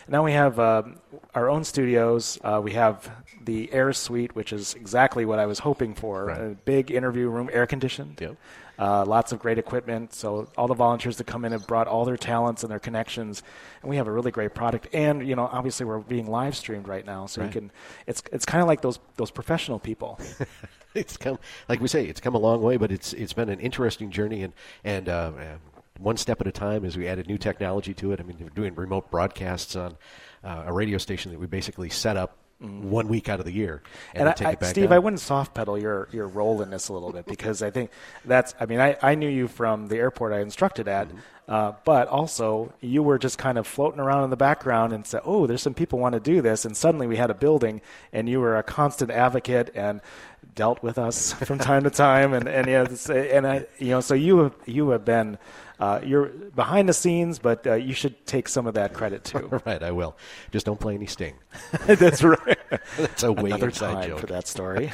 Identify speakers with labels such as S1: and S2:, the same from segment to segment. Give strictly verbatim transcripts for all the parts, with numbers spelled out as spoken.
S1: now we have uh, our own studios. Uh, we have the Air Suite, which is exactly what I was hoping for.
S2: Right.
S1: A big interview room, air conditioned.
S2: Yep.
S1: Uh, lots of great equipment. So all the volunteers that come in have brought all their talents and their connections, and we have a really great product. And you know, obviously, we're being live streamed right now, so
S2: right.
S1: you can. It's it's kind of like those those professional people.
S2: It's come, like we say, it's come a long way, but it's it's been an interesting journey, and and uh, one step at a time as we added new technology to it. I mean, we're doing remote broadcasts on uh, a radio station that we basically set up one week out of the year, and,
S1: and
S2: then take
S1: I,
S2: it back
S1: Steve,
S2: down.
S1: I wouldn't soft pedal your your role in this a little bit, because I think that's. I mean, I, I knew you from the airport I instructed at, mm-hmm. uh, but also you were just kind of floating around in the background and said, "Oh, there's some people want to do this," and suddenly we had a building, and you were a constant advocate and dealt with us from time to time, and and you know, and I, you know, so you have you have been. Uh, you're behind the scenes, but uh, you should take some of that credit too.
S2: Right, I will. Just don't play any Sting.
S1: That's right.
S2: That's a way
S1: Another
S2: inside
S1: time
S2: joke
S1: for that story.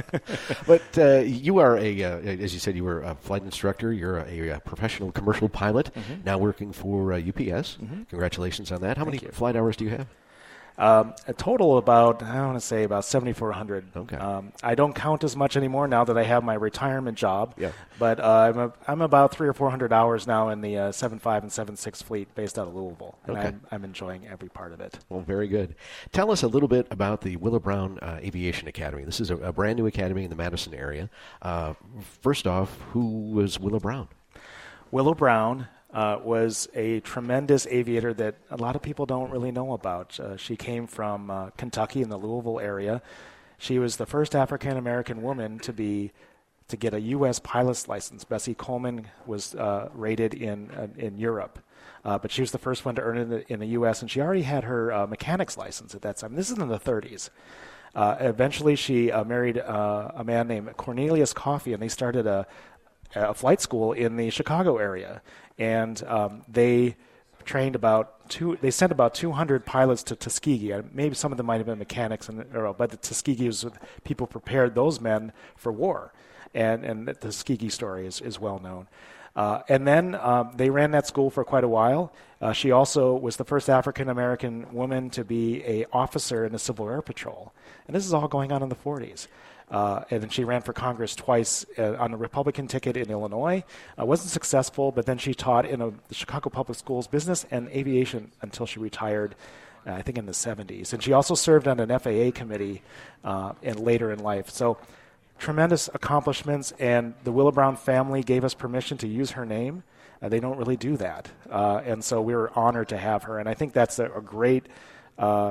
S2: But uh, you are a, uh, as you said, you were a flight instructor. You're a, a professional commercial pilot. Mm-hmm. Now working for uh, U P S. Mm-hmm. Congratulations on that. How
S1: Thank
S2: many
S1: you.
S2: flight hours do you have?
S1: Um, a total about, I want to say about seventy-four hundred.
S2: Okay.
S1: Um, I don't count as much anymore now that I have my retirement job.
S2: Yeah.
S1: But uh, I'm, a, I'm about three or four hundred hours now in the uh, seven five and seven six fleet based out of Louisville. And
S2: Okay.
S1: I'm, I'm enjoying every part of it.
S2: Well, very good. Tell us a little bit about the Willow Brown uh, Aviation Academy. This is a, a brand new academy in the Madison area. Uh, first off, who was Willow Brown?
S1: Willow Brown uh, was a tremendous aviator that a lot of people don't really know about. Uh, she came from uh, Kentucky in the Louisville area. She was the first African-American woman to be to get a U S pilot's license. Bessie Coleman was uh, rated in uh, in Europe, uh, but she was the first one to earn it in the, in the U S, and she already had her uh, mechanic's license at that time. This is in the thirties. Uh, eventually, she uh, married uh, a man named Cornelius Coffey, and they started a, a flight school in the Chicago area. And um, they trained about two. They sent about two hundred pilots to Tuskegee. Maybe some of them might have been mechanics, and or, but the Tuskegee was people prepared those men for war, and and the Tuskegee story is is well known. Uh, and then um, they ran that school for quite a while. Uh, she also was the first African American woman to be a officer in the Civil Air Patrol, and this is all going on in the forties. Uh, and then she ran for Congress twice uh, on a Republican ticket in Illinois. Uh, wasn't successful, but then she taught in a, the Chicago Public Schools business and aviation until she retired, uh, I think in the seventies. And she also served on an F A A committee uh, and later in life. So tremendous accomplishments, and the Willow Brown family gave us permission to use her name. Uh, they don't really do that. Uh, and so we were honored to have her. And I think that's a, a great uh,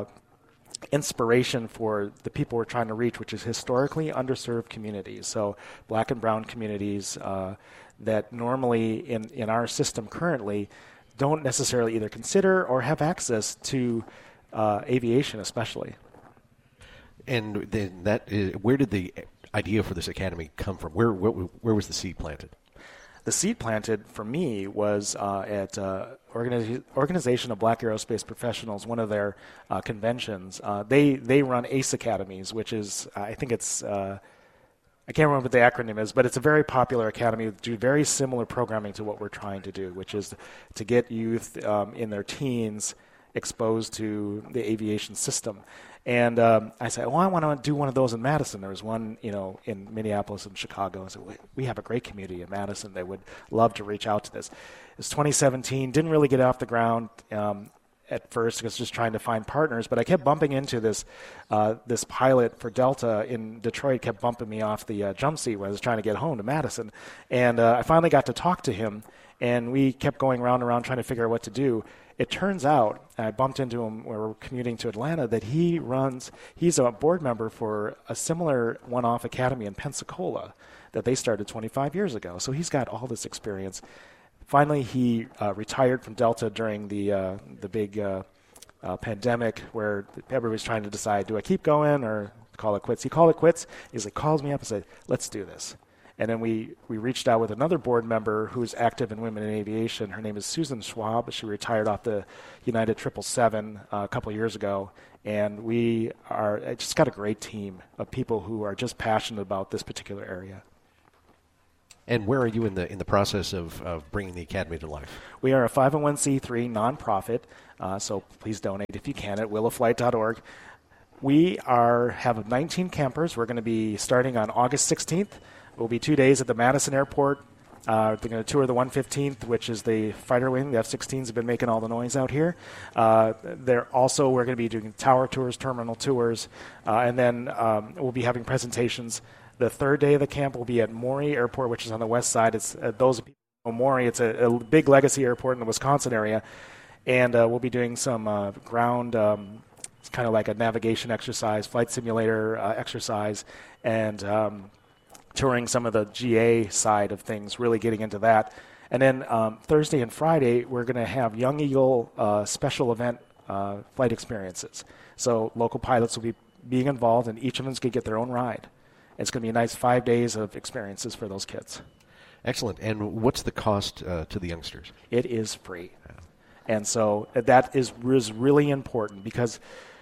S1: inspiration for the people we're trying to reach, which is historically underserved communities. So black and brown communities uh, that normally in, in our system currently don't necessarily either consider or have access to uh, aviation especially.
S2: And then that is, where did the idea for this academy come from? Where where, where was the seed planted?
S1: The seed planted for me was uh, at uh, Organiz- Organization of Black Aerospace Professionals, one of their uh, conventions. Uh, they they run ACE Academies, which is, I think it's, uh, I can't remember what the acronym is, but it's a very popular academy that do very similar programming to what we're trying to do, which is to get youth um, in their teens exposed to the aviation system. And um, I said, well, I want to do one of those in Madison. There was one, you know, in Minneapolis and Chicago. I said, we have a great community in Madison. They would love to reach out to this. It was twenty seventeen. Didn't really get off the ground um, at first because just trying to find partners. But I kept bumping into this uh, this pilot for Delta in Detroit. Kept bumping me off the uh, jump seat when I was trying to get home to Madison. And uh, I finally got to talk to him. And we kept going round and round trying to figure out what to do. It turns out, I bumped into him when we were commuting to Atlanta, that he runs, he's a board member for a similar one-off academy in Pensacola that they started twenty-five years ago. So he's got all this experience. Finally, he uh, retired from Delta during the uh, the big uh, uh, pandemic where everybody's trying to decide, do I keep going or call it quits? He called it quits. He's like, calls me up and said, let's do this. And then we, we reached out with another board member who's active in women in aviation. Her name is Susan Schwab. She retired off the United triple seven uh, a couple of years ago. And we are just got a great team of people who are just passionate about this particular area.
S2: And where are you in the in the process of, of bringing the Academy to life?
S1: We are a five oh one c three nonprofit, uh, so please donate if you can at will of flight dot org. We are have nineteen campers. We're going to be starting on August sixteenth. We'll be two days at the Madison Airport. Uh, they're going to tour the one fifteenth, which is the fighter wing. The F sixteens have been making all the noise out here. Uh, they're also, we're going to be doing tower tours, terminal tours, uh, and then um, we'll be having presentations. The third day of the camp will be at Maury Airport, which is on the west side. It's uh, those people who know Maury. It's a, a big legacy airport in the Wisconsin area, and uh, we'll be doing some uh, ground. Um, it's kind of like a navigation exercise, flight simulator uh, exercise, and um, touring some of the G A side of things. Really getting into that. And then um, Thursday and Friday, we're going to have Young Eagle uh, special event uh, flight experiences. So local pilots will be being involved, and each of them's going to get their own ride. It's going to be a nice five days of experiences for those kids.
S2: Excellent. And what's the cost uh, to the youngsters?
S1: It is free. Yeah. And so that is, is really important, because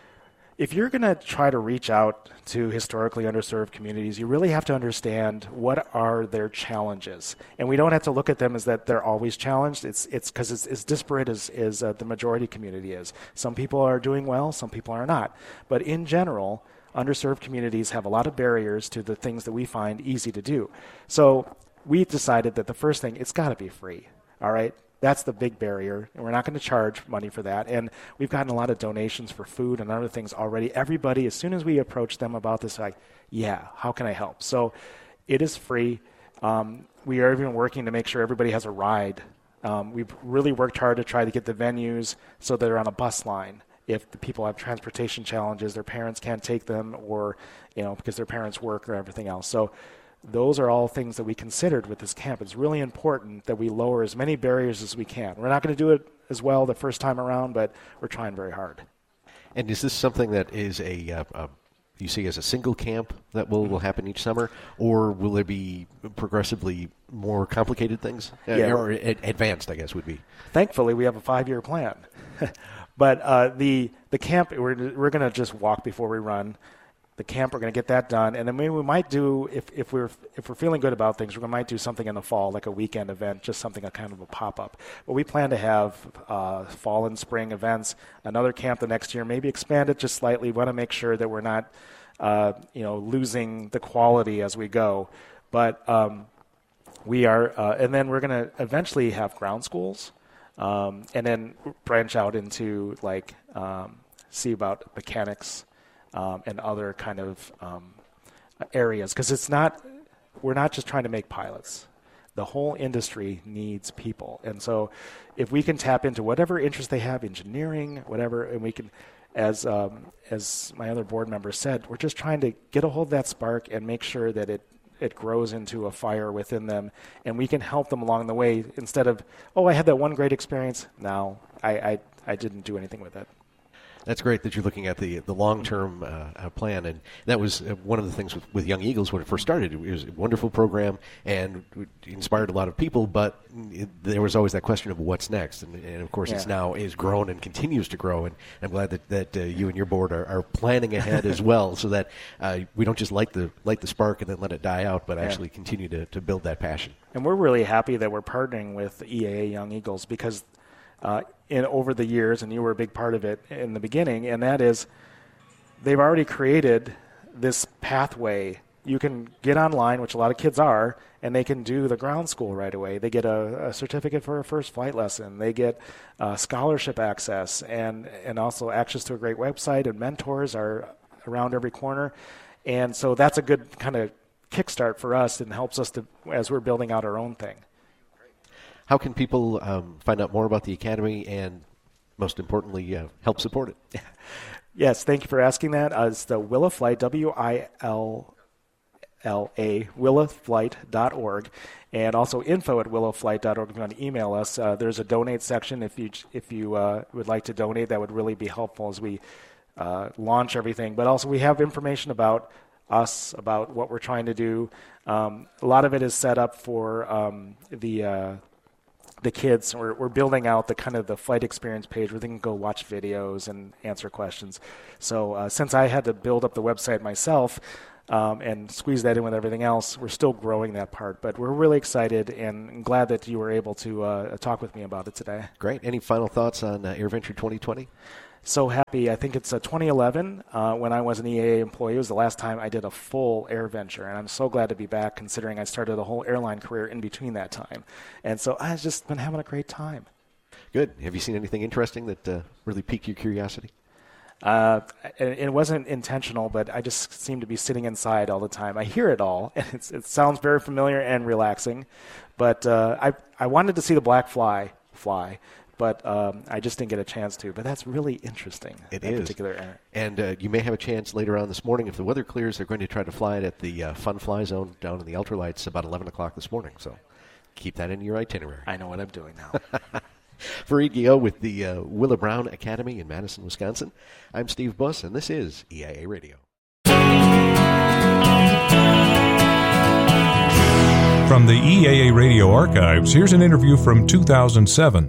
S1: if you're going to try to reach out to historically underserved communities, you really have to understand what are their challenges. And we don't have to look at them as that they're always challenged. It's it's because it's as disparate as, as uh, the majority community is. Some people are doing well, some people are not. But in general, underserved communities have a lot of barriers to the things that we find easy to do. So we've decided that the first thing, it's got to be free, all right? That's the big barrier, and we're not going to charge money for that. And we've gotten a lot of donations for food and other things already. Everybody, as soon as we approach them about this, like, yeah, how can I help? So it is free. Um, we are even working to make sure everybody has a ride. Um, we've really worked hard to try to get the venues so they're on a bus line. If the people have transportation challenges, their parents can't take them, or, you know, because their parents work or everything else. So those are all things that we considered with this camp. It's really important that we lower as many barriers as we can. We're not going to do it as well the first time around, but we're trying very hard.
S2: And is this something that is a, uh, a you see as a single camp that will, will happen each summer, or will there be progressively more complicated things?
S1: Yeah.
S2: Uh, or ad- advanced, I guess, would be.
S1: Thankfully, we have a five-year plan. But uh, the the camp, we're we're going to just walk before we run. The camp, we're going to get that done, and then maybe we might do, if if we're if we're feeling good about things, we might do something in the fall, like a weekend event, just something a kind of a pop up. But we plan to have uh, fall and spring events, another camp the next year, maybe expand it just slightly. We want to make sure that we're not, uh, you know, losing the quality as we go. But um, we are, uh, and then we're going to eventually have ground schools. Um, and then branch out into, like, um, see about mechanics um, and other kind of um, areas. Because it's not, we're not just trying to make pilots. The whole industry needs people. And so if we can tap into whatever interest they have, engineering, whatever, and we can, as um, as my other board member said, we're just trying to get a hold of that spark and make sure that it it grows into a fire within them, and we can help them along the way instead of, oh, I had that one great experience. No, I, I, I didn't do anything with it.
S2: That's great that you're looking at the the long-term uh, plan, and that was uh, one of the things with, with Young Eagles when it first started. It was a wonderful program and it inspired a lot of people, but it, there was always that question of what's next, and, and of course yeah. it's now is grown and continues to grow, and I'm glad that, that uh, you and your board are, are planning ahead as well, so that uh, we don't just light the light the spark and then let it die out, but yeah. actually continue to, to build that passion.
S1: And we're really happy that we're partnering with E A A Young Eagles, because Uh, in over the years, and you were a big part of it in the beginning, and that is they've already created this pathway. You can get online, which a lot of kids are, and they can do the ground school right away. They get a, a certificate for a first flight lesson. They get uh, scholarship access, and, and also access to a great website, and mentors are around every corner. And so that's a good kind of kickstart for us, and helps us to, as we're building out our own thing.
S2: How can people um, find out more about the Academy and, most importantly, uh, help support it?
S1: Yes, thank you for asking that. Uh, it's the Willa Flight, W I L L A, willa flight dot org, and also info at willa flight dot org if you want to email us. Uh, there's a donate section if you if you uh, would like to donate. That would really be helpful as we uh, launch everything. But also we have information about us, about what we're trying to do. Um, a lot of it is set up for um, the uh, the kids. We're, we're building out the kind of the flight experience page where they can go watch videos and answer questions. So uh, since I had to build up the website myself, um, and squeeze that in with everything else, we're still growing that part. But we're really excited and glad that you were able to uh, talk with me about it today.
S2: Great. Any final thoughts on uh, AirVenture twenty twenty?
S1: So happy. I think it's uh, twenty eleven uh, when I was an E A A employee. It was the last time I did a full AirVenture, and I'm so glad to be back considering I started a whole airline career in between that time. And so I've just been having a great time.
S2: Good. Have you seen anything interesting that uh, really piqued your curiosity?
S1: Uh, it, it wasn't intentional, but I just seem to be sitting inside all the time. I hear it all, and it's, it sounds very familiar and relaxing. But uh, I I wanted to see the black fly fly, but um, I just didn't get a chance to. But that's really interesting.
S2: It
S1: that
S2: is.
S1: Particular area.
S2: And uh, you may have a chance later on this morning. If the weather clears, they're going to try to fly it at the uh, Fun Fly Zone down in the ultralights about eleven o'clock this morning. So keep that in your itinerary.
S1: I know what I'm doing now.
S2: For Guillot with the uh, Willa Brown Academy in Madison, Wisconsin, I'm Steve Buss, and this is E I A Radio.
S3: From the E A A Radio archives, here's an interview from two thousand seven.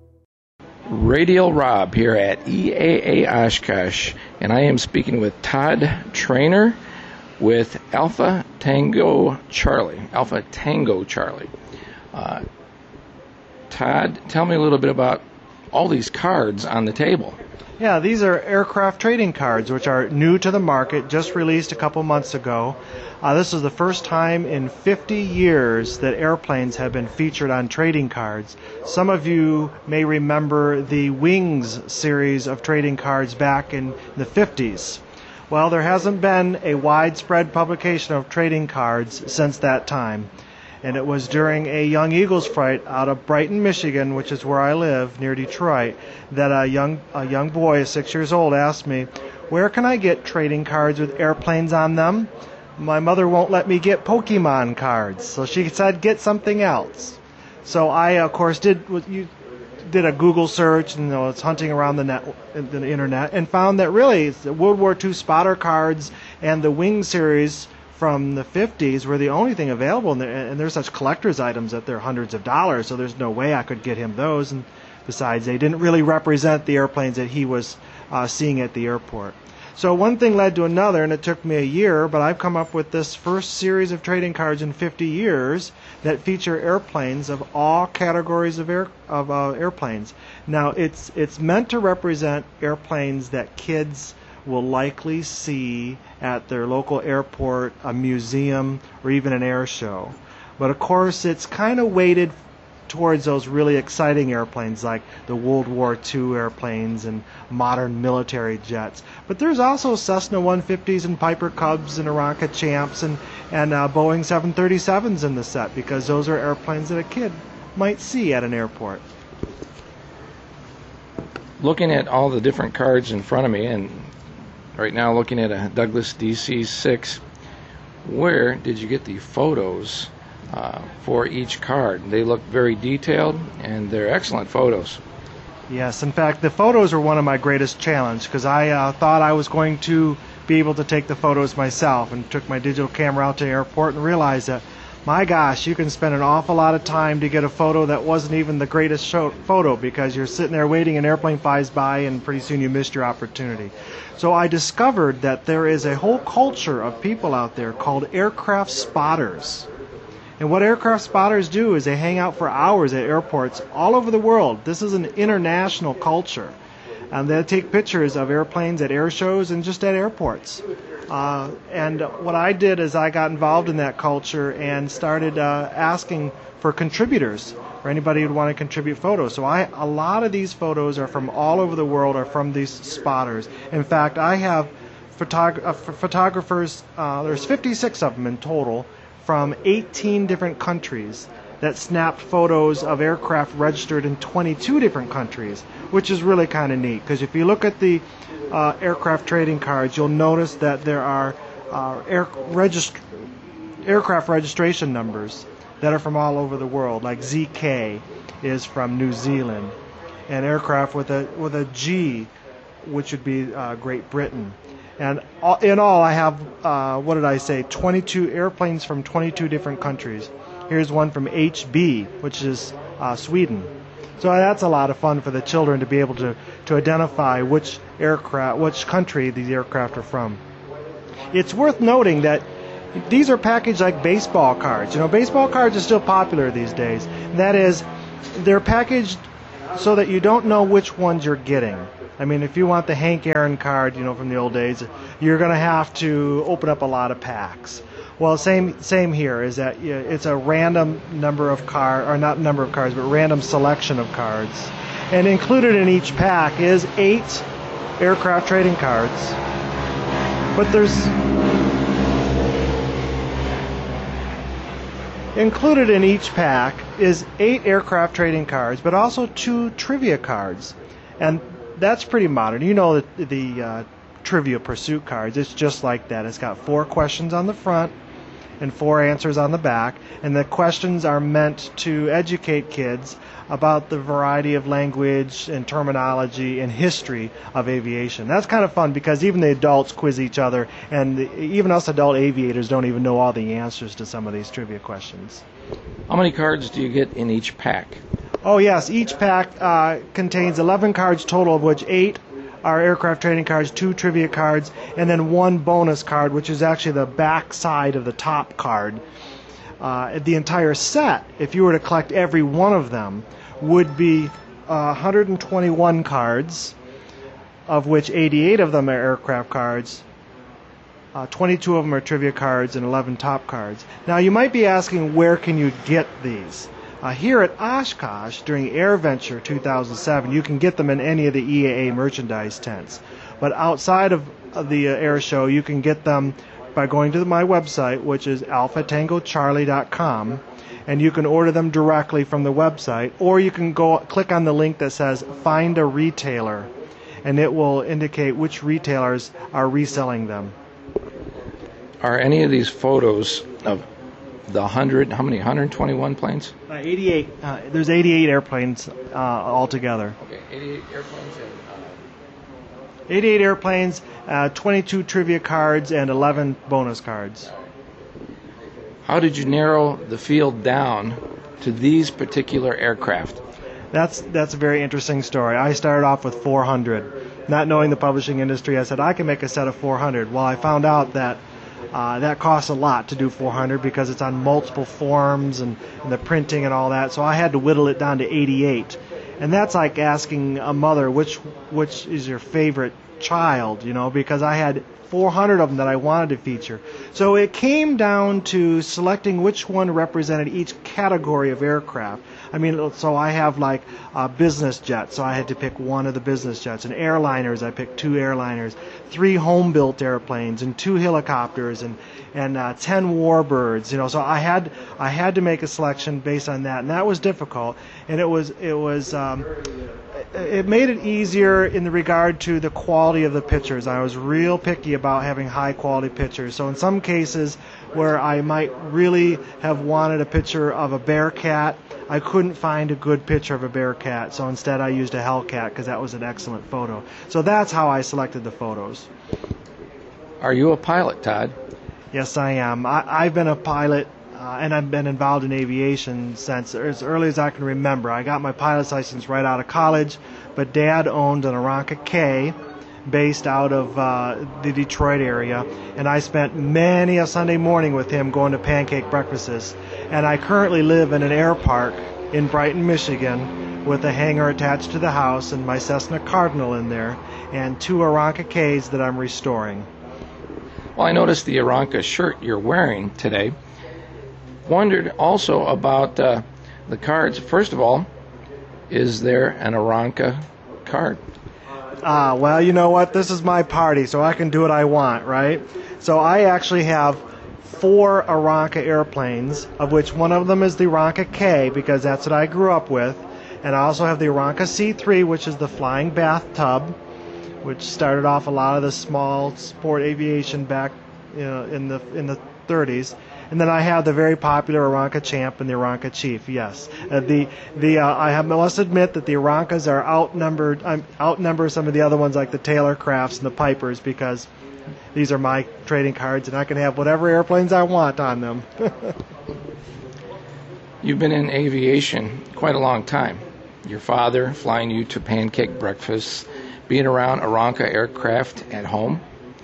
S4: Radial Rob here at E A A Oshkosh, and I am speaking with Todd Trainer with Alpha Tango Charlie. Alpha Tango Charlie. Uh, Todd, tell me a little bit about all these cards on the table.
S5: Yeah, these are aircraft trading cards, which are new to the market, just released a couple months ago. Uh, this is the first time in fifty years that airplanes have been featured on trading cards. Some of you may remember the Wings series of trading cards back in the fifties. Well, there hasn't been a widespread publication of trading cards since that time. And it was during a Young Eagles flight out of Brighton, Michigan, which is where I live, near Detroit, that a young a young boy, six years old, asked me, where can I get trading cards with airplanes on them? My mother won't let me get Pokemon cards, so she said get something else. So I, of course, did you did a Google search and you know, was hunting around the net, the internet, and found that really the World War Two spotter cards and the Wing series from the fifties were the only thing available, and they're, and they're such collector's items that they're hundreds of dollars, so there's no way I could get him those. And besides, they didn't really represent the airplanes that he was uh, seeing at the airport. So one thing led to another, and it took me a year, but I've come up with this first series of trading cards in fifty years that feature airplanes of all categories of air of uh, airplanes. Now, it's it's meant to represent airplanes that kids will likely see at their local airport, a museum, or even an air show. But of course, it's kind of weighted towards those really exciting airplanes like the World War Two airplanes and modern military jets. But there's also Cessna one fifties and Piper Cubs and Aeronca Champs and, and uh, Boeing seven thirty-sevens in the set, because those are airplanes that a kid might see at an airport.
S4: Looking at all the different cards in front of me, and right now looking at a Douglas D C six, where did you get the photos uh, for each card? They look very detailed, and they're excellent photos.
S5: Yes, in fact, the photos were one of my greatest challenges, because I uh, thought I was going to be able to take the photos myself, and took my digital camera out to the airport and realized that, my gosh, you can spend an awful lot of time to get a photo that wasn't even the greatest show- photo because you're sitting there waiting, an airplane flies by, and pretty soon you missed your opportunity. So I discovered that there is a whole culture of people out there called aircraft spotters. And what aircraft spotters do is they hang out for hours at airports all over the world. This is an international culture. And they take pictures of airplanes at air shows and just at airports. Uh, and what I did is I got involved in that culture and started uh, asking for contributors, or anybody who'd want to contribute photos. So I, a lot of these photos are from all over the world, are from these spotters. In fact, I have photog- uh, photographers, uh, there's fifty-six of them in total, from eighteen different countries that snapped photos of aircraft registered in twenty-two different countries, which is really kind of neat, because if you look at the uh, aircraft trading cards, you'll notice that there are uh, air regist- aircraft registration numbers that are from all over the world, like Z K is from New Zealand, and aircraft with a with a G, which would be uh, Great Britain. And all, in all, I have, uh, what did I say, twenty-two airplanes from twenty-two different countries. Here's one from H B, which is uh, Sweden. So that's a lot of fun for the children to be able to, to identify which aircraft, which country these aircraft are from. It's worth noting that these are packaged like baseball cards. You know, baseball cards are still popular these days. That is, they're packaged so that you don't know which ones you're getting. I mean, if you want the Hank Aaron card, you know, from the old days, you're going to have to open up a lot of packs. Well, same same here, is that it's a random number of cards, or not number of cards, but random selection of cards. And included in each pack is eight aircraft trading cards. But there's... Included in each pack is eight aircraft trading cards, but also two trivia cards. And that's pretty modern. You know the, the uh, Trivia Pursuit cards. It's just like that. It's got four questions on the front and four answers on the back. And the questions are meant to educate kids about the variety of language and terminology and history of aviation. That's kind of fun because even the adults quiz each other, and the, even us adult aviators don't even know all the answers to some of these trivia questions.
S4: How many cards do you get in each pack?
S5: Oh, yes. Each pack uh, contains eleven cards total, of which eight are aircraft trading cards, two trivia cards, and then one bonus card, which is actually the back side of the top card. Uh, the entire set, if you were to collect every one of them, would be uh, one hundred twenty-one cards, of which eighty-eight of them are aircraft cards, uh, twenty-two of them are trivia cards, and eleven top cards. Now, you might be asking, where can you get these? Uh, here at Oshkosh, during AirVenture two thousand seven, you can get them in any of the E A A merchandise tents. But outside of, of the uh, air show, you can get them by going to my website, which is alpha tango charlie dot com, and you can order them directly from the website, or you can go click on the link that says Find a Retailer, and it will indicate which retailers are reselling them.
S4: Are any of these photos of the one hundred, how many, one hundred twenty-one planes?
S5: Uh, eighty-eight. Uh, there's eighty-eight airplanes uh, altogether.
S4: Okay, eighty-eight airplanes and... Uh...
S5: eighty-eight airplanes, uh, twenty-two trivia cards, and eleven bonus cards.
S4: How did you narrow the field down to these particular aircraft?
S5: That's that's a very interesting story. I started off with four hundred. Not knowing the publishing industry, I said, I can make a set of four hundred. Well, I found out that uh, that costs a lot to do four hundred because it's on multiple forms and, and the printing and all that. So I had to whittle it down to eighty-eight. And that's like asking a mother which which is your favorite child, you know, because I had four hundred of them that I wanted to feature. So it came down to selecting which one represented each category of aircraft. I mean, so I have like uh, business jets, so I had to pick one of the business jets. And airliners, I picked two airliners, three home-built airplanes, and two helicopters, and and uh, ten warbirds. You know, so I had I had to make a selection based on that, and that was difficult. And it was it was. Um, It made it easier in the regard to the quality of the pictures. I was real picky about having high quality pictures. So in some cases where I might really have wanted a picture of a Bearcat, I couldn't find a good picture of a Bearcat. So instead I used a Hellcat because that was an excellent photo. So that's how I selected the photos.
S4: Are you a pilot, Todd?
S5: Yes, I am. I, I've been a pilot. Uh, and I've been involved in aviation since as early as I can remember. I got my pilot's license right out of college, but Dad owned an Aeronca K based out of uh, the Detroit area, and I spent many a Sunday morning with him going to pancake breakfasts. And I currently live in an air park in Brighton, Michigan, with a hangar attached to the house and my Cessna Cardinal in there, and two Aeronca Ks that I'm restoring.
S4: Well, I noticed the Aeronca shirt you're wearing today. Wondered also about uh, the cards. First of all, is there an Aeronca card?
S5: Ah, uh, well, you know what? This is my party, so I can do what I want, right? So I actually have four Aeronca airplanes, of which one of them is the Aeronca K, because that's what I grew up with. And I also have the Aeronca C three, which is the flying bathtub, which started off a lot of the small sport aviation back, you know, in the in the thirties. And then I have the very popular Aeronca Champ and the Aeronca Chief. Yes, uh, the the uh, I have, must admit that the Aeroncas are outnumbered. Um, outnumber some of the other ones like the Taylor Crafts and the Pipers, because these are my trading cards, and I can have whatever airplanes I want on them.
S4: You've been in aviation quite a long time. Your father flying you to pancake breakfasts, being around Aeronca aircraft at home.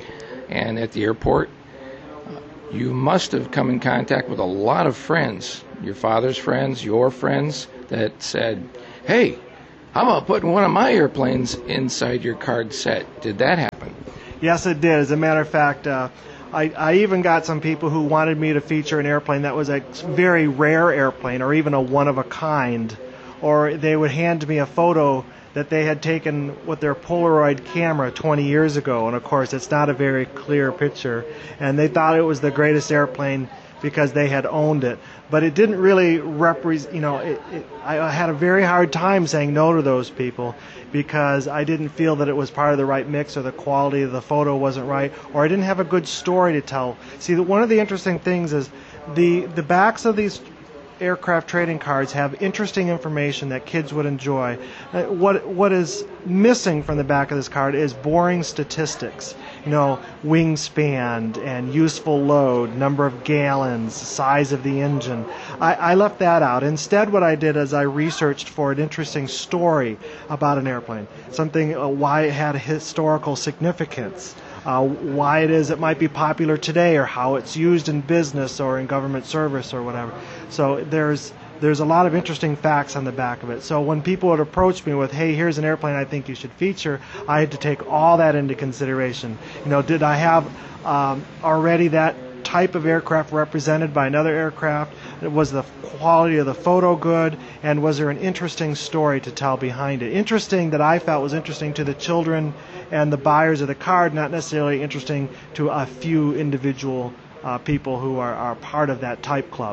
S4: and at the airport, you must have come in contact with a lot of friends, your father's friends, your friends, that said, hey, how about putting one of my airplanes inside your card set? Did that happen?
S5: Yes, it did. As a matter of fact, uh, I, I even got some people who wanted me to feature an airplane that was a very rare airplane or even a one-of-a-kind, or they would hand me a photo that they had taken with their Polaroid camera twenty years ago, and of course it's not a very clear picture, and they thought it was the greatest airplane because they had owned it. But it didn't really represent, you know, it, it, I had a very hard time saying no to those people because I didn't feel that it was part of the right mix, or the quality of the photo wasn't right, or I didn't have a good story to tell. See, one of the interesting things is the, the backs of these aircraft trading cards have interesting information that kids would enjoy. Uh, what what is missing from the back of this card is boring statistics. You know, wingspan and useful load, number of gallons, size of the engine. I, I left that out. Instead, what I did is I researched for an interesting story about an airplane, something uh, why it had historical significance. Uh, why it is it might be popular today, or how it's used in business or in government service or whatever. So there's there's a lot of interesting facts on the back of it. So when people would approach me with, hey, here's an airplane I think you should feature, I had to take all that into consideration. You know, did I have um, already that type of aircraft represented by another aircraft? Was the quality of the photo good? And was there an interesting story to tell behind it? Interesting that I felt was interesting to the children and the buyers of the card, not necessarily interesting to a few individual uh, people who are, are part of that type club.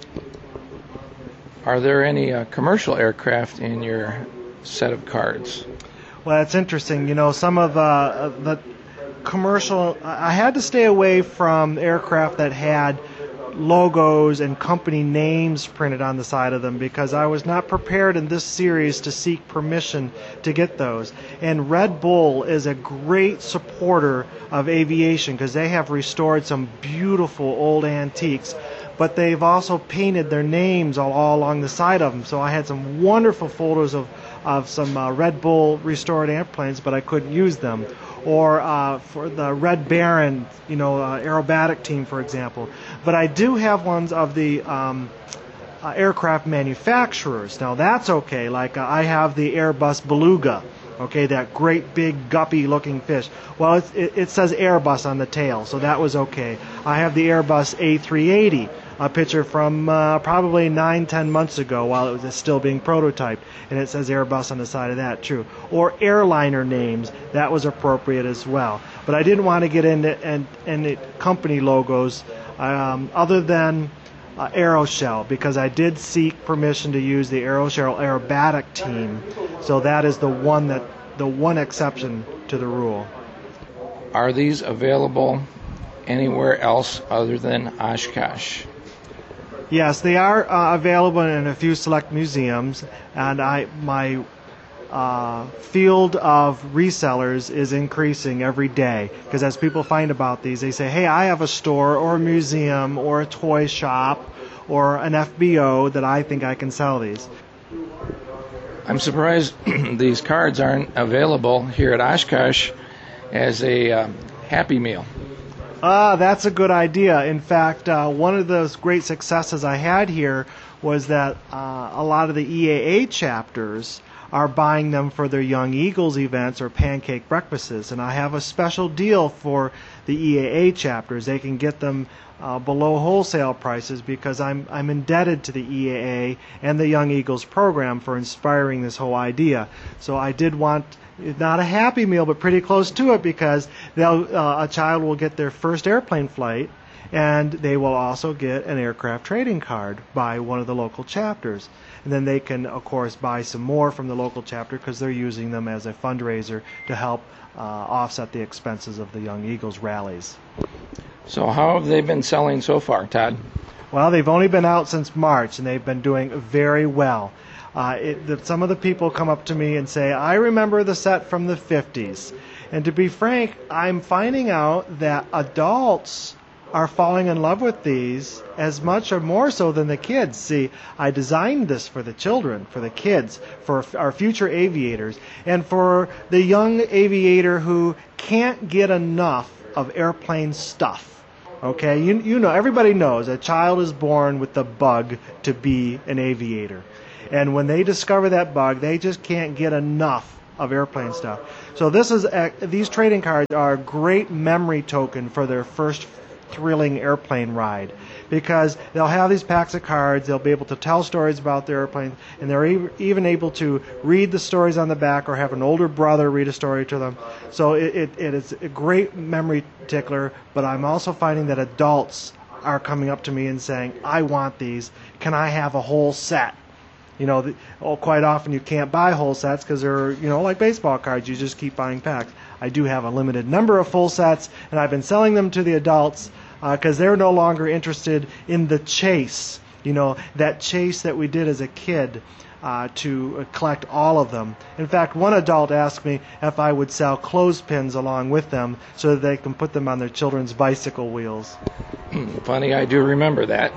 S4: Are there any uh, commercial aircraft in your set of cards?
S5: Well, it's interesting. You know, some of uh, the commercial, I had to stay away from aircraft that had logos and company names printed on the side of them because I was not prepared in this series to seek permission to get those. And Red Bull is a great supporter of aviation because they have restored some beautiful old antiques, but they've also painted their names all, all along the side of them. So I had some wonderful photos of, of some uh, Red Bull restored airplanes, but I couldn't use them. Or uh, for the Red Baron, you know, uh, aerobatic team, for example. But I do have ones of the um, uh, aircraft manufacturers. Now that's okay. Like uh, I have the Airbus Beluga, okay, that great big guppy-looking fish. Well, it, it, it says Airbus on the tail, so that was okay. I have the Airbus A three eighty. A picture from uh, probably nine, ten months ago while it was still being prototyped, and it says Airbus on the side of that, true. Or airliner names, that was appropriate as well. But I didn't want to get into and, and company logos um, other than uh, Aeroshell, because I did seek permission to use the Aeroshell aerobatic team, so that is the one that the one exception to the rule.
S4: Are these available anywhere else other than Oshkosh?
S5: Yes, they are uh, available in a few select museums, and I my uh, field of resellers is increasing every day because as people find about these, they say, hey, I have a store or a museum or a toy shop or an F B O that I think I can sell these.
S4: I'm surprised these cards aren't available here at Oshkosh as a uh, Happy Meal.
S5: Ah, that's a good idea. In fact, uh, one of those great successes I had here was that uh, a lot of the E A A chapters are buying them for their Young Eagles events or pancake breakfasts. And I have a special deal for the E A A chapters. They can get them uh, below wholesale prices because I'm I'm indebted to the E A A and the Young Eagles program for inspiring this whole idea. So I did want not a Happy Meal, but pretty close to it, because they'll uh, a child will get their first airplane flight, and they will also get an aircraft trading card by one of the local chapters. And then they can, of course, buy some more from the local chapter because they're using them as a fundraiser to help uh, offset the expenses of the Young Eagles rallies.
S4: So how have they been selling so far, Todd?
S5: Well, they've only been out since March, and they've been doing very well. Uh, it, the, some of the people come up to me and say, I remember the set from the fifties. And to be frank, I'm finding out that adults are falling in love with these as much or more so than the kids. See, I designed this for the children, for the kids, for our future aviators, and for the young aviator who can't get enough of airplane stuff. Okay, you you know, everybody knows a child is born with the bug to be an aviator. And when they discover that bug, they just can't get enough of airplane stuff. So this is a, these trading cards are a great memory token for their first thrilling airplane ride, because they'll have these packs of cards, they'll be able to tell stories about the airplane, and they're e- even able to read the stories on the back or have an older brother read a story to them. So it, it, it is a great memory tickler, but I'm also finding that adults are coming up to me and saying, I want these, can I have a whole set? You know, the, oh, quite often you can't buy whole sets because they're, you know, like baseball cards, you just keep buying packs. I do have a limited number of full sets, and I've been selling them to the adults because uh, they're no longer interested in the chase, you know, that chase that we did as a kid uh, to collect all of them. In fact, one adult asked me if I would sell clothespins along with them so that they can put them on their children's bicycle wheels.
S4: Funny, I do remember that.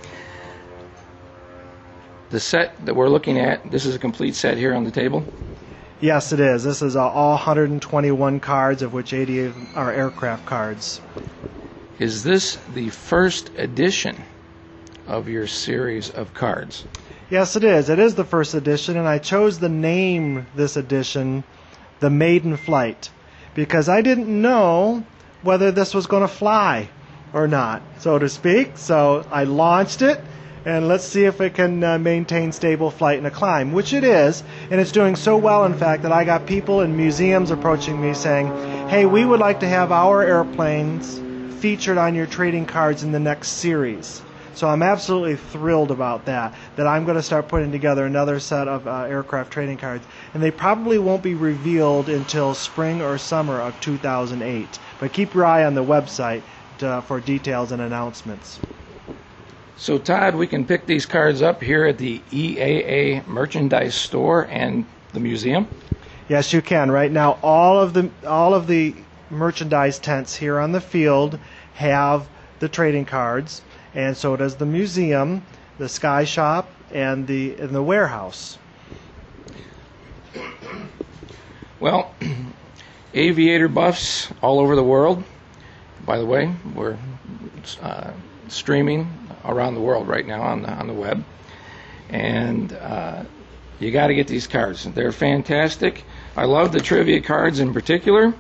S4: The set that we're looking at, this is a complete set here on the table?
S5: Yes, it is. This is uh, all one hundred twenty-one cards, of which eighty are aircraft cards.
S4: Is this the first edition of your series of cards?
S5: Yes, it is. It is the first edition, and I chose the name this edition, The Maiden Flight, because I didn't know whether this was going to fly or not, so to speak. So I launched it, and let's see if it can uh, maintain stable flight in a climb, which it is, and it's doing so well, in fact, that I got people in museums approaching me saying, hey, we would like to have our airplanes featured on your trading cards in the next series. So I'm absolutely thrilled about that, that I'm going to start putting together another set of uh, aircraft trading cards. And they probably won't be revealed until spring or summer of two thousand eight. But keep your eye on the website to, for details and announcements.
S4: So, Todd, we can pick these cards up here at the E A A merchandise store and the museum?
S5: Yes, you can. Right now, all of the all of the merchandise tents here on the field have the trading cards, and so does the museum, the Sky Shop, and the and the warehouse.
S4: Well, aviator buffs all over the world. By the way, we're uh, streaming around the world right now on the on the web, and uh, you got to get these cards. They're fantastic. I love the trivia cards in particular.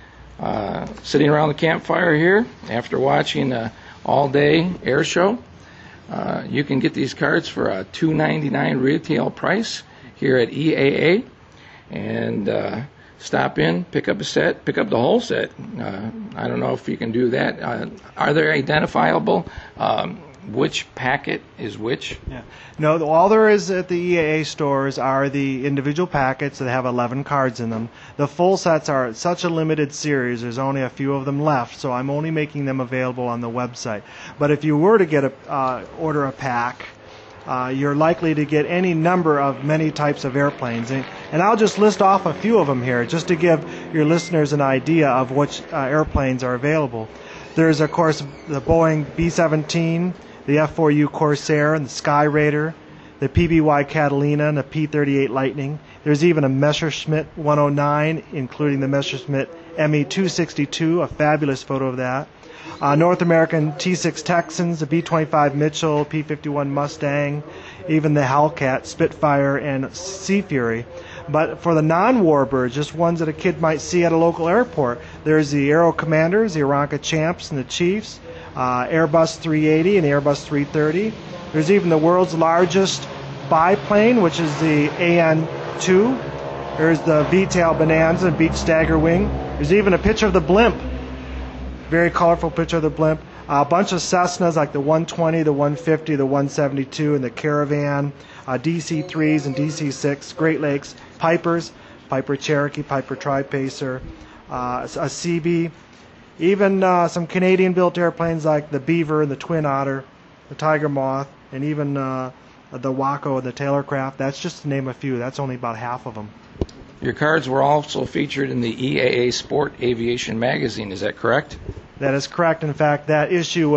S4: Uh, sitting around the campfire here after watching an all-day air show, uh, you can get these cards for a two ninety-nine retail price here at E A A, and uh, stop in, pick up a set, pick up the whole set. Uh, I don't know if you can do that. Uh, are there identifiable um, which packet is which?
S5: Yeah. No, all there is at the E A A stores are the individual packets that have eleven cards in them. The full sets are such a limited series, there's only a few of them left, so I'm only making them available on the website. But if you were to get a uh, order a pack, uh, you're likely to get any number of many types of airplanes. And, and I'll just list off a few of them here, just to give your listeners an idea of which uh, airplanes are available. There's, of course, the Boeing B seventeen, the F four U Corsair and the Sky Raider, the P B Y Catalina and the P thirty-eight Lightning. There's even a Messerschmitt one oh nine, including the Messerschmitt M E two sixty-two, a fabulous photo of that. Uh, North American T six Texans, the B twenty-five Mitchell, P fifty-one Mustang, even the Hellcat, Spitfire, and Sea Fury. But for the non-warbirds, just ones that a kid might see at a local airport, there's the Aero Commanders, the Aeronca Champs, and the Chiefs, uh, Airbus three eighty and the Airbus three thirty. There's even the world's largest biplane, which is the A N two. There's the V-tail Bonanza and Beech Stagger Wing. There's even a picture of the blimp. Very colorful picture of the blimp. Uh, a bunch of Cessnas like the one twenty, the one fifty, the one seventy-two, and the Caravan, uh, D C threes and D C six, Great Lakes, Pipers, Piper Cherokee, Piper Tri-Pacer, uh, a C B, even uh, some Canadian-built airplanes like the Beaver and the Twin Otter, the Tiger Moth, and even uh, the Waco and the Taylorcraft. That's just to name a few. That's only about half of them.
S4: Your cards were also featured in the E A A Sport Aviation magazine, is that correct?
S5: That is correct. In fact, that issue was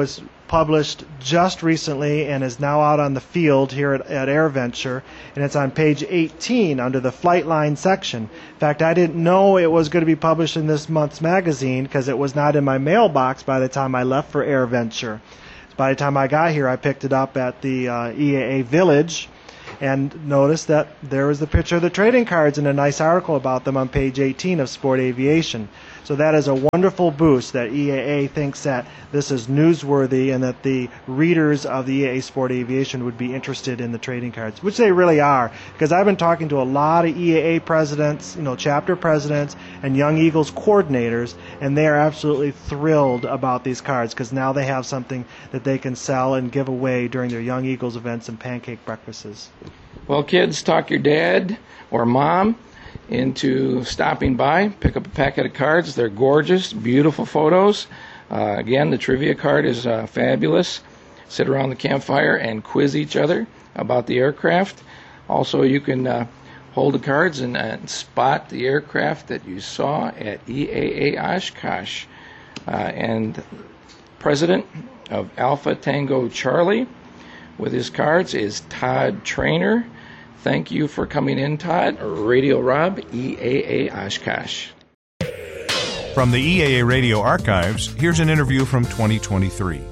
S5: published just recently and is now out on the field here at, at AirVenture, and it's on page eighteen under the Flightline section. In fact, I didn't know it was going to be published in this month's magazine because it was not in my mailbox by the time I left for AirVenture. By the time I got here, I picked it up at the uh, E A A Village and noticed that there was the picture of the trading cards and a nice article about them on page eighteen of Sport Aviation. So that is a wonderful boost that E A A thinks that this is newsworthy and that the readers of the E A A Sport Aviation would be interested in the trading cards, which they really are, because I've been talking to a lot of E A A presidents, you know, chapter presidents and Young Eagles coordinators, and they are absolutely thrilled about these cards because now they have something that they can sell and give away during their Young Eagles events and pancake breakfasts.
S4: Well, kids, talk your dad or mom into stopping by, pick up a packet of cards. They're gorgeous, beautiful photos. Uh, again, the trivia card is uh, fabulous. Sit around the campfire and quiz each other about the aircraft. Also, you can uh, hold the cards and uh, spot the aircraft that you saw at E A A Oshkosh. Uh, and president of Alpha Tango Charlie with his cards is Todd Trainer. Thank you for coming in, Todd. Radio Rob, E A A Oshkosh.
S3: From the E A A Radio Archives, here's an interview from twenty twenty-three.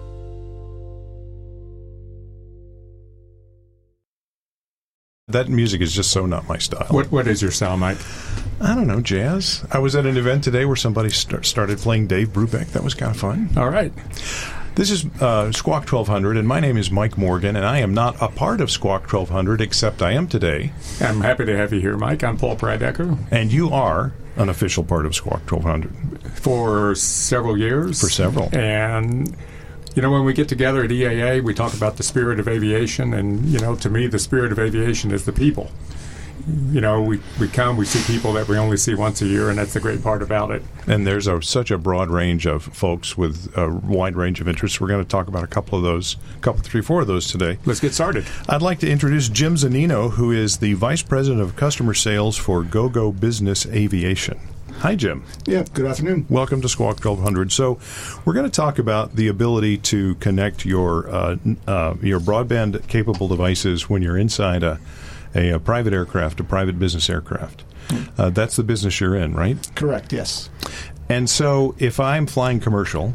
S3: That music is just so not my style.
S6: What What is your style, Mike?
S3: I don't know, jazz. I was at an event today where somebody st- started playing Dave Brubeck. That was kind of fun.
S6: All right.
S3: This is uh, Squawk twelve hundred, and my name is Mike Morgan, and I am not a part of Squawk twelve hundred, except I am today.
S6: I'm happy to have you here, Mike. I'm Paul Prydecker.
S3: And you are an official part of Squawk twelve hundred.
S6: For several years.
S3: For several.
S6: And, you know, when we get together at E A A, we talk about the spirit of aviation, and, you know, to me, the spirit of aviation is the people. You know, we, we come, we see people that we only see once a year, and that's the great part about it.
S3: And there's a, such a broad range of folks with a wide range of interests. We're going to talk about a couple of those, a couple, three, four of those today.
S6: Let's get started.
S3: I'd like to introduce Jim Zanino, who is the Vice President of Customer Sales for GoGo Business Aviation. Hi, Jim.
S7: Yeah, good afternoon.
S3: Welcome to Squawk twelve hundred. So we're going to talk about the ability to connect your uh, uh, your broadband-capable devices when you're inside a A, a private aircraft, a private business aircraft. Uh, that's the business you're in, right?
S7: Correct, yes.
S3: And so if I'm flying commercial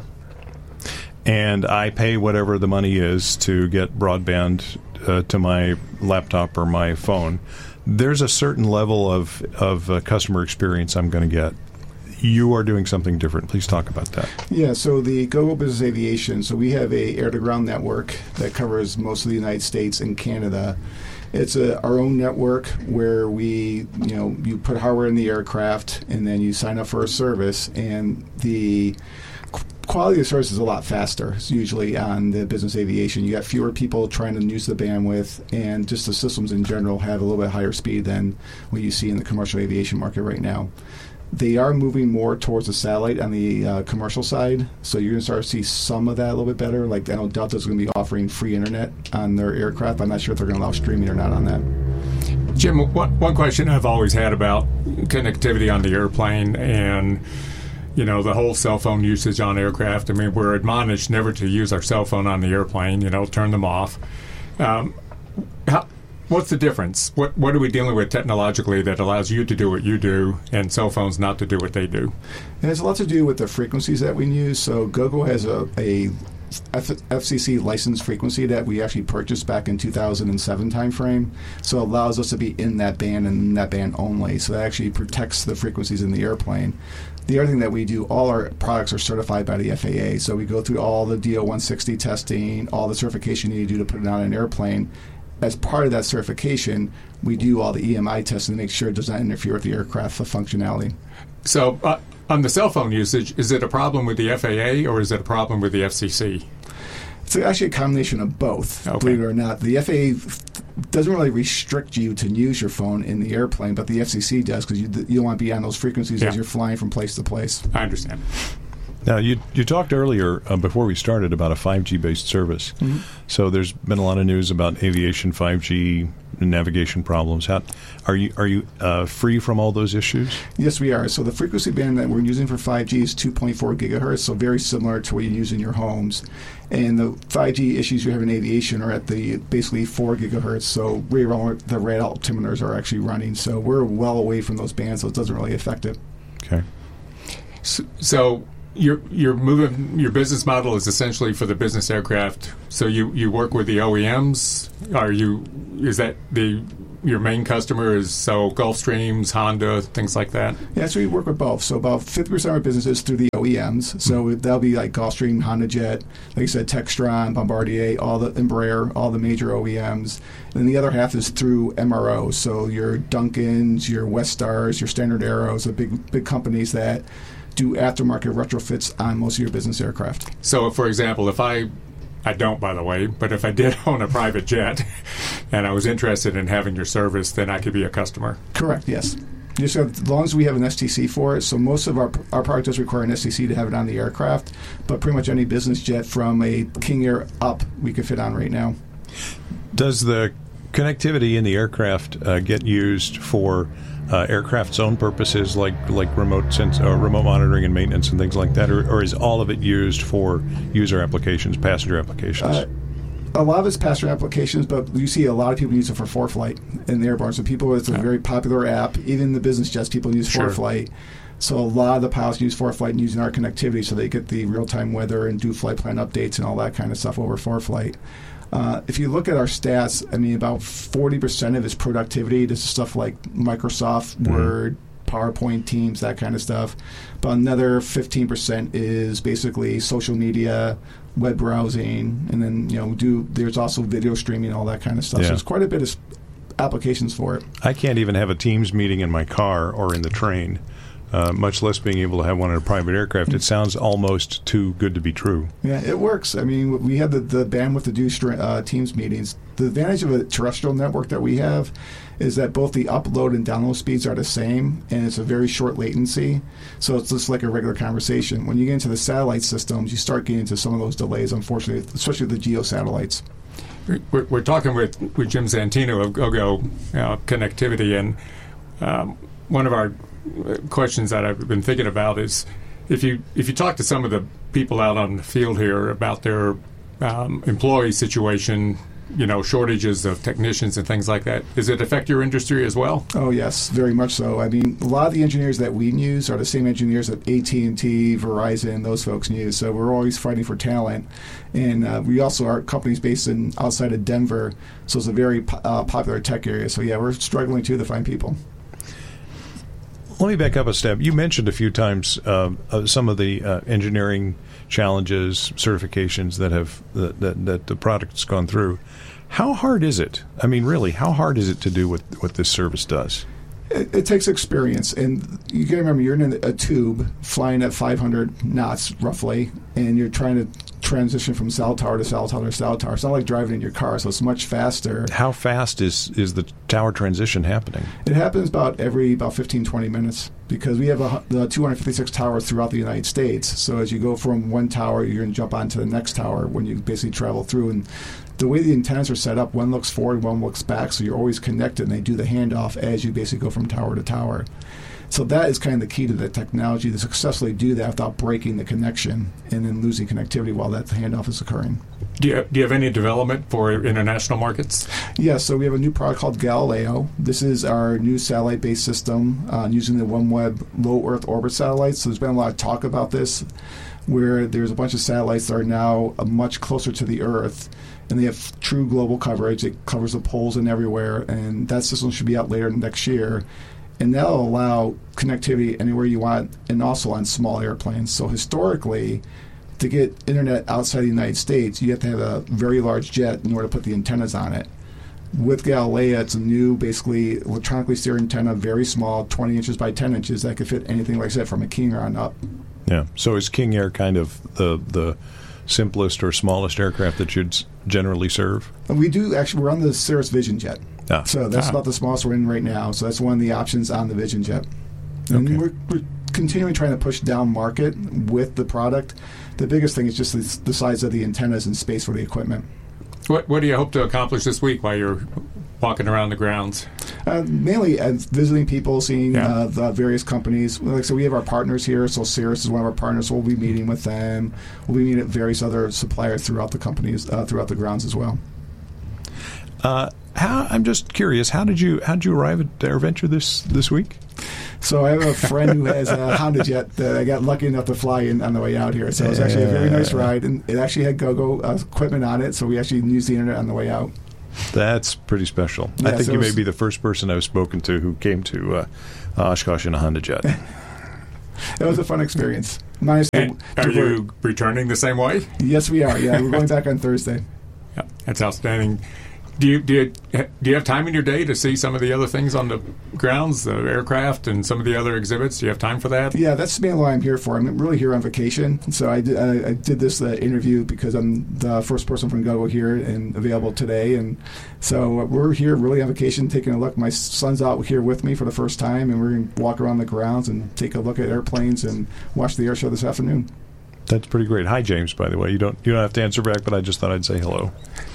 S3: and I pay whatever the money is to get broadband uh, to my laptop or my phone, there's a certain level of, of uh, customer experience I'm going to get. You are doing something different. Please talk about that.
S7: Yeah, so the GoGo Business Aviation, so we have a air-to-ground network that covers most of the United States and Canada. It's a, our own network where we, you know, you put hardware in the aircraft and then you sign up for a service, and the qu- quality of service is a lot faster. It's usually on the business aviation. You got fewer people trying to use the bandwidth, and just the systems in general have a little bit higher speed than what you see in the commercial aviation market right now. They are moving more towards the satellite on the uh, commercial side, so you're going to start to see some of that a little bit better. Like, I know Delta's going to be offering free internet on their aircraft. I'm not sure if they're going to allow streaming or not on that.
S6: Jim, one, one question I've always had about connectivity on the airplane and, you know, the whole cell phone usage on aircraft. I mean, we're admonished never to use our cell phone on the airplane, you know, turn them off. Um, how... What's the difference? What what are we dealing with technologically that allows you to do what you do and cell phones not to do what they do?
S7: It has a lot to do with the frequencies that we use. So GoGo has a, a F C C licensed frequency that we actually purchased back in two thousand seven timeframe. So it allows us to be in that band and in that band only. So that actually protects the frequencies in the airplane. The other thing that we do, all our products are certified by the F A A. So we go through all the D O one sixty testing, all the certification you need to do to put it on an airplane. As part of that certification, we do all the E M I testing to make sure it does not interfere with the aircraft functionality.
S6: So uh, on the cell phone usage, is it a problem with the F A A or is it a problem with the F C C?
S7: It's actually a combination of both,
S6: okay.
S7: Believe it or not. The F A A doesn't really restrict you to use your phone in the airplane, but the F C C does because you, you don't want to be on those frequencies
S6: yeah.
S7: as you're flying from place to place.
S6: I understand.
S3: Now, you you talked earlier uh, before we started about a five G based service. Mm-hmm. So there's been a lot of news about aviation five G navigation problems. How are you are you uh, free from all those issues?
S7: Yes, we are. So the frequency band that we're using for five G is two point four gigahertz, so very similar to what you use in your homes. And the five G issues you have in aviation are at the basically four gigahertz, so where all the red altimeters are actually running. So we're well away from those bands, so it doesn't really affect it.
S3: Okay.
S6: So, so your your moving your business model is essentially for the business aircraft. So you, you work with the O E Ms. Are you is that the your main customer is so Gulfstreams, Honda, things like that?
S7: Yeah, so we work with both. So about fifty percent of our business is through the O E Ms. So mm-hmm. that'll be like Gulfstream, Honda Jet, like I said, Textron, Bombardier, all the Embraer, all the major O E Ms. And then the other half is through M R Os. So your Duncans, your Weststars, your Standard Aeros, the big big companies that do aftermarket retrofits on most of your business aircraft.
S6: So, for example, if I, I don't, by the way, but if I did own a private jet and I was interested in having your service, then I could be a customer.
S7: Correct, yes. Just as long as we have an S T C for it. So most of our our product does require an S T C to have it on the aircraft, but pretty much any business jet from a King Air up we could fit on right now.
S3: Does the connectivity in the aircraft uh, get used for Uh, aircraft's own purposes, like like remote sense, or remote monitoring and maintenance and things like that, or, or is all of it used for user applications, passenger applications?
S7: Uh, a lot of it's passenger applications, but you see a lot of people use it for ForeFlight in the airborne. So people, it's a yeah. very popular app. Even the business jets, people use sure. ForeFlight. So a lot of the pilots use ForeFlight and using our connectivity, so they get the real-time weather and do flight plan updates and all that kind of stuff over ForeFlight. Uh, if you look at our stats, I mean, about forty percent of it's productivity. This is stuff like Microsoft mm-hmm. Word, PowerPoint, Teams, that kind of stuff. But another fifteen percent is basically social media, web browsing, and then, you know, do there's also video streaming, all that kind of stuff. Yeah. So there's quite a bit of applications for it.
S3: I can't even have a Teams meeting in my car or in the train. Uh, much less being able to have one in a private aircraft. It sounds almost too good to be true.
S7: Yeah, it works. I mean, we have the, the bandwidth to do uh, Teams meetings. The advantage of a terrestrial network that we have is that both the upload and download speeds are the same, and it's a very short latency. So it's just like a regular conversation. When you get into the satellite systems, you start getting into some of those delays, unfortunately, especially the GEO satellites.
S6: We're, we're talking with, with Jim Santino of GoGo uh, Connectivity, and um, one of our questions that I've been thinking about is if you if you talk to some of the people out on the field here about their um, employee situation, you know, shortages of technicians and things like that, does it affect your industry as well?
S7: Oh, yes, very much so. I mean, a lot of the engineers that we use are the same engineers that A T and T, Verizon, those folks use. So we're always fighting for talent. And uh, we also are companies based in outside of Denver, so it's a very uh, popular tech area. So, yeah, we're struggling, too, to find people.
S3: Let me back up a step. You mentioned a few times uh, uh, some of the uh, engineering challenges, certifications that have that, that, that the product's gone through. How hard is it? I mean, really, how hard is it to do what what this service does?
S7: It, it takes experience, and you got to remember you're in a tube flying at five hundred knots roughly, and you're trying to transition from cell tower to cell tower to cell tower. It's not like driving in your car, so it's much faster.
S3: How fast is, is the tower transition happening?
S7: It happens about every about fifteen, twenty minutes because we have a, the two hundred fifty-six towers throughout the United States. So as you go from one tower, you're going to jump onto the next tower when you basically travel through. And the way the antennas are set up, one looks forward, one looks back, so you're always connected, and they do the handoff as you basically go from tower to tower. So that is kind of the key to the technology, to successfully do that without breaking the connection and then losing connectivity while that handoff is occurring.
S6: Do you, do you have any development for international markets?
S7: Yes, yeah, so we have a new product called Galileo. This is our new satellite-based system uh, using the OneWeb low Earth orbit satellites. So there's been a lot of talk about this, where there's a bunch of satellites that are now uh, much closer to the Earth, and they have true global coverage. It covers the poles and everywhere, and that system should be out later next year. And that'll allow connectivity anywhere you want, and also on small airplanes. So historically, to get internet outside the United States, you have to have a very large jet in order to put the antennas on it. With Galileo, it's a new, basically, electronically steered antenna, very small, twenty inches by ten inches, that could fit anything like that from a King Air on up.
S3: Yeah. So is King Air kind of the the simplest or smallest aircraft that you'd generally serve?
S7: And we do, actually, we're on the Cirrus Vision Jet. Ah. So that's ah. about the smallest we're in right now. So that's one of the options on the Vision Jet. And
S3: okay.
S7: we're, we're continuing trying to push down market with the product. The biggest thing is just the, the size of the antennas and space for the equipment.
S6: What, what do you hope to accomplish this week while you're walking around the grounds?
S7: Uh, mainly uh, visiting people, seeing
S6: Yeah.
S7: uh, the various companies. Like I said, we have our partners here. So Cirrus is one of our partners. So we'll be meeting with them. We'll be meeting at various other suppliers throughout the companies, uh, throughout the grounds as well.
S3: Uh, how, I'm just curious. How did you how did you arrive at AirVenture this this week?
S7: So I have a friend who has a Honda Jet that I got lucky enough to fly in on the way out here. So it was actually a very nice ride, and it actually had GoGo uh, equipment on it. So we actually used the internet on the way out.
S3: That's pretty special.
S7: Yeah,
S3: I think
S7: so
S3: you
S7: it
S3: may
S7: was-
S3: be the first person I've spoken to who came to uh, Oshkosh in a Honda Jet.
S7: It was a fun experience. Minus the,
S6: And are
S7: the-
S6: you returning the same way?
S7: Yes, we are. Yeah, we're going back on Thursday.
S6: Yeah, that's outstanding. Do you do you do you have time in your day to see some of the other things on the grounds, the aircraft, and some of the other exhibits? Do you have time for that?
S7: Yeah, that's mainly why I'm here for. I'm really here on vacation. So I did, I, I did this uh, interview because I'm the first person from GoGo here and available today. And so we're here really on vacation, taking a look. My son's out here with me for the first time, and we're going to walk around the grounds and take a look at airplanes and watch the air show this afternoon.
S3: That's pretty great. Hi, James. By the way, you don't you don't have to answer back, but I just thought I'd say hello.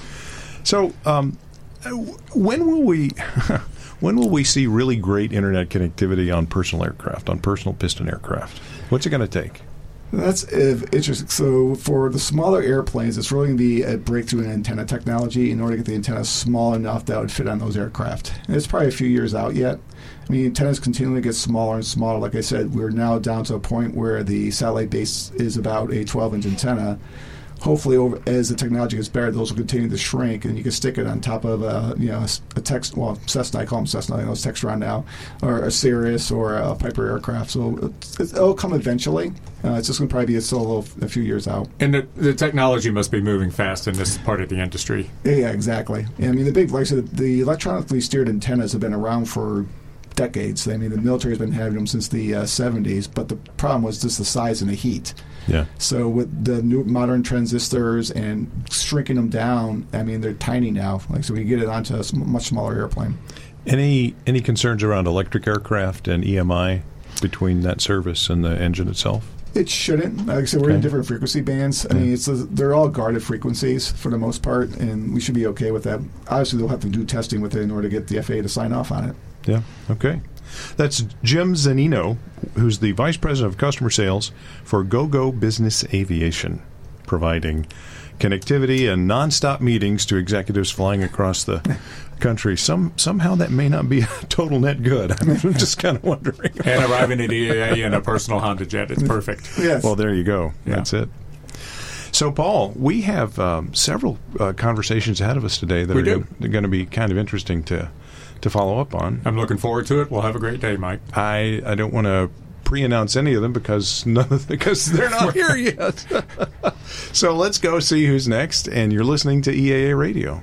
S3: So, um, when will we when will we see really great internet connectivity on personal aircraft, on personal piston aircraft? What's it going to take?
S7: That's uh, interesting. So for the smaller airplanes, it's really going to be a breakthrough in antenna technology in order to get the antenna small enough that would fit on those aircraft. And it's probably a few years out yet. I mean, antennas continually get smaller and smaller. Like I said, we're now down to a point where the satellite base is about a twelve-inch antenna. Hopefully, over, as the technology gets better, those will continue to shrink, and you can stick it on top of a, you know, a, a text. Well, Cessna, I call them Cessna. I know it's Textron now, or a Cirrus or a Piper aircraft. So it, it'll come eventually. Uh, it's just going to probably be still a, little, a few years out.
S6: And the, the technology must be moving fast in this part of the industry.
S7: Yeah, yeah, exactly. I mean, the big, like I said, the electronically steered antennas have been around for decades. I mean, the military has been having them since the uh, seventies, but the problem was just the size and the heat.
S3: Yeah.
S7: So with the new modern transistors and shrinking them down, I mean, they're tiny now. Like, so we get it onto a sm- much smaller airplane.
S3: Any any concerns around electric aircraft and E M I between that service and the engine itself?
S7: It shouldn't. Like I said, we're in
S3: Okay.
S7: different frequency bands. I mean, it's a, they're all guarded frequencies for the most part, and we should be okay with that. Obviously, they'll have to do testing with it in order to get the F A A to sign off on it.
S3: Yeah. Okay. That's Jim Zanino, who's the Vice President of Customer Sales for GoGo Business Aviation, providing connectivity and nonstop meetings to executives flying across the country. Some somehow that may not be a total net good. I'm just kind of wondering.
S6: And arriving at E A A in a personal Honda Jet, it's perfect.
S7: Yes.
S3: Well, there you go.
S6: Yeah.
S3: That's it. So, Paul, we have um, several uh, conversations ahead of us today that
S6: We
S3: are
S6: do.
S3: go- they're going to be kind of interesting to to follow up on.
S6: I'm looking forward to it. We'll have a great day, Mike.
S3: I, I don't want to pre-announce any of them because none of, because they're not here yet. So let's go see who's next. And you're listening to E A A Radio.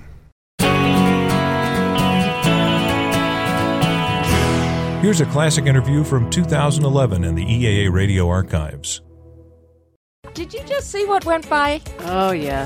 S8: Here's a classic interview from two thousand eleven in the E A A Radio archives.
S9: Did you just see what went by?
S10: Oh, yes.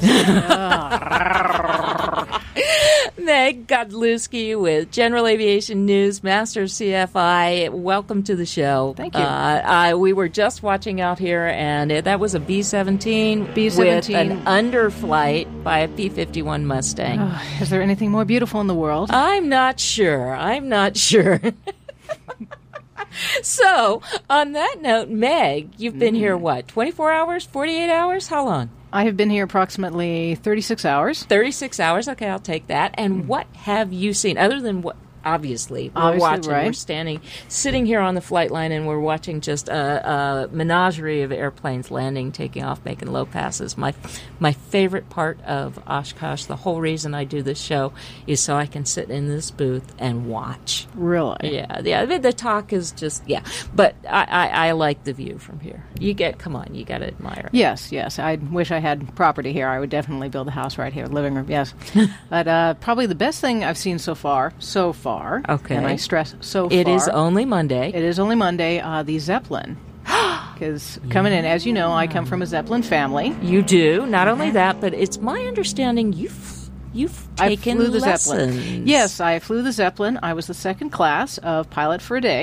S9: Meg Godlewski with General Aviation News, Master of C F I. Welcome to the show.
S10: Thank you.
S9: Uh, uh, we were just watching out here, and it, that was a B seventeen
S10: B
S9: with
S10: seventeen.
S9: an underflight by a P fifty-one Mustang.
S10: Oh, is there anything more beautiful in the world?
S9: I'm not sure. I'm not sure. So, on that note, Meg, you've been here, what, twenty-four hours, forty-eight hours? How long?
S10: I have been here approximately thirty-six hours.
S9: thirty-six hours. Okay, I'll take that. And what have you seen, other than what, obviously, we're
S10: Obviously,
S9: watching,
S10: right.
S9: we're standing, sitting here on the flight line, and we're watching just a, a menagerie of airplanes landing, taking off, making low passes. My my favorite part of Oshkosh, the whole reason I do this show, is so I can sit in this booth and watch.
S10: Really?
S9: Yeah, yeah. The, the talk is just, yeah. But I, I, I like the view from here. You get, come on, you got to admire it.
S10: Yes, yes. I wish I had property here. I would definitely build a house right here, living room, yes. But uh, probably the best thing I've seen so far, so far,
S9: Okay.
S10: and I stress so
S9: It
S10: far.
S9: is only Monday.
S10: It is only Monday, uh, the Zeppelin. Because coming in, as you know, I come from a Zeppelin family.
S9: You do. Not only that, but it's my understanding you've you've
S10: I
S9: taken
S10: flew the
S9: lessons.
S10: Zeppelin. Yes, I flew the Zeppelin. I was the second class of pilot for a day.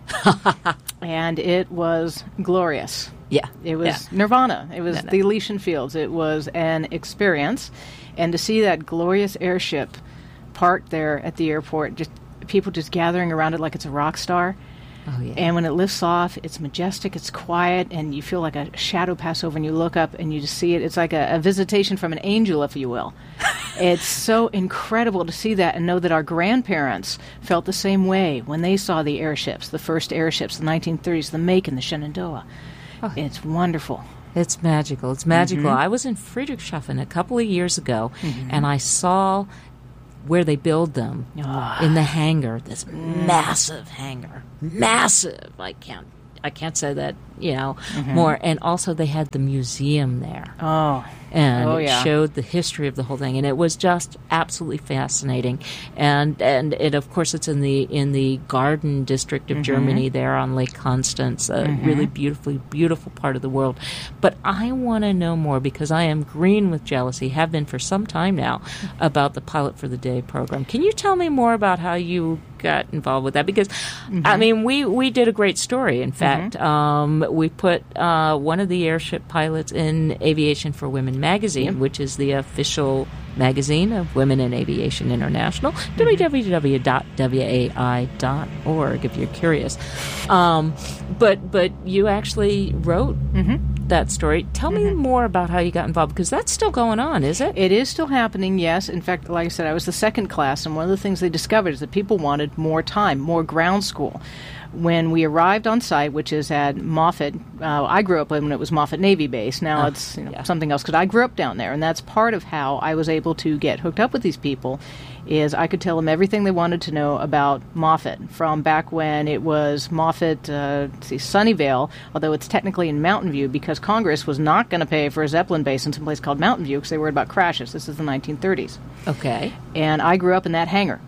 S10: And it was glorious.
S9: Yeah.
S10: It was
S9: yeah.
S10: nirvana. It was
S9: No, no.
S10: the Elysian Fields. It was an experience. And to see that glorious airship parked there at the airport, just people just gathering around it like it's a rock star.
S9: Oh, yeah.
S10: And when it lifts off, it's majestic, it's quiet, and you feel like a shadow pass over, and you look up and you just see it. It's like a, a visitation from an angel, if you will. It's so incredible to see that and know that our grandparents felt the same way when they saw the airships, the first airships, the nineteen thirties, the Macon, the Shenandoah. Oh. It's wonderful.
S9: It's magical. It's magical.
S10: Mm-hmm.
S9: I was in Friedrichshafen a couple of years ago,
S10: Mm-hmm.
S9: and I saw where they build them
S10: Oh.
S9: in the hangar. This massive hangar, massive. I can't. I can't say that. You know
S10: Mm-hmm.
S9: more. And also, they had the museum there.
S10: Oh.
S9: And
S10: Oh,
S9: it
S10: yeah.
S9: showed the history of the whole thing, and it was just absolutely fascinating. And and it, of course, it's in the in the Garden district of
S10: Mm-hmm.
S9: Germany, there on Lake Constance, a really beautifully beautiful part of the world. But I want to know more because I am green with jealousy, have been for some time now, about the Pilot for the Day program. Can you tell me more about how you got involved with that? Because I mean, we we did a great story. In fact, um, we put uh, one of the airship pilots in Aviation for Women magazine,
S10: Yep.
S9: which is the official magazine of Women in Aviation International, w w w dot w a i dot org if you're curious. Um, but but you actually wrote that story. Tell me more about how you got involved, because that's still going on, is it?
S10: It is still happening, yes. In fact, like I said, I was the second class, and one of the things they discovered is that people wanted more time, more ground school. When we arrived on site, which is at Moffett, uh, I grew up when it was Moffett Navy Base. Now
S9: Oh,
S10: it's you know,
S9: yeah.
S10: something else, because I grew up down there, and that's part of how I was able to get hooked up with these people, is I could tell them everything they wanted to know about Moffett, from back when it was Moffett, uh, let's see, Sunnyvale, although it's technically in Mountain View, because Congress was not going to pay for a Zeppelin base in some place called Mountain View, because they were worried about crashes. This is the nineteen thirties.
S9: Okay.
S10: And I grew up in that hangar.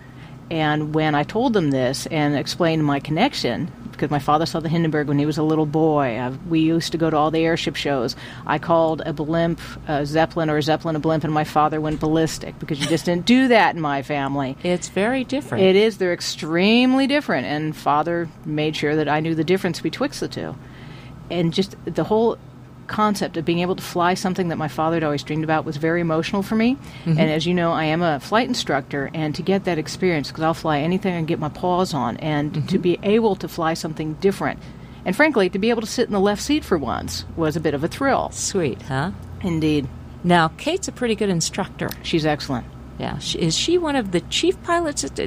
S10: And when I told them this and explained my connection, because my father saw the Hindenburg when he was a little boy, I, we used to go to all the airship shows. I called a blimp a Zeppelin or a Zeppelin a blimp, and my father went ballistic, because you just didn't do that in my family.
S9: It's very different.
S10: It is. They're extremely different. And father made sure that I knew the difference betwixt the two. And just the whole concept of being able to fly something that my father had always dreamed about was very emotional for me.
S9: Mm-hmm.
S10: And as you know, I am a flight instructor, and to get that experience, because I'll fly anything I can get my paws on, and
S9: Mm-hmm.
S10: to be able to fly something different, and frankly, to be able to sit in the left seat for once was a bit of a thrill.
S9: Sweet, huh?
S10: Indeed.
S9: Now, Kate's a pretty good instructor.
S10: She's excellent.
S9: Yeah. She, is she one of the chief pilots? At, at,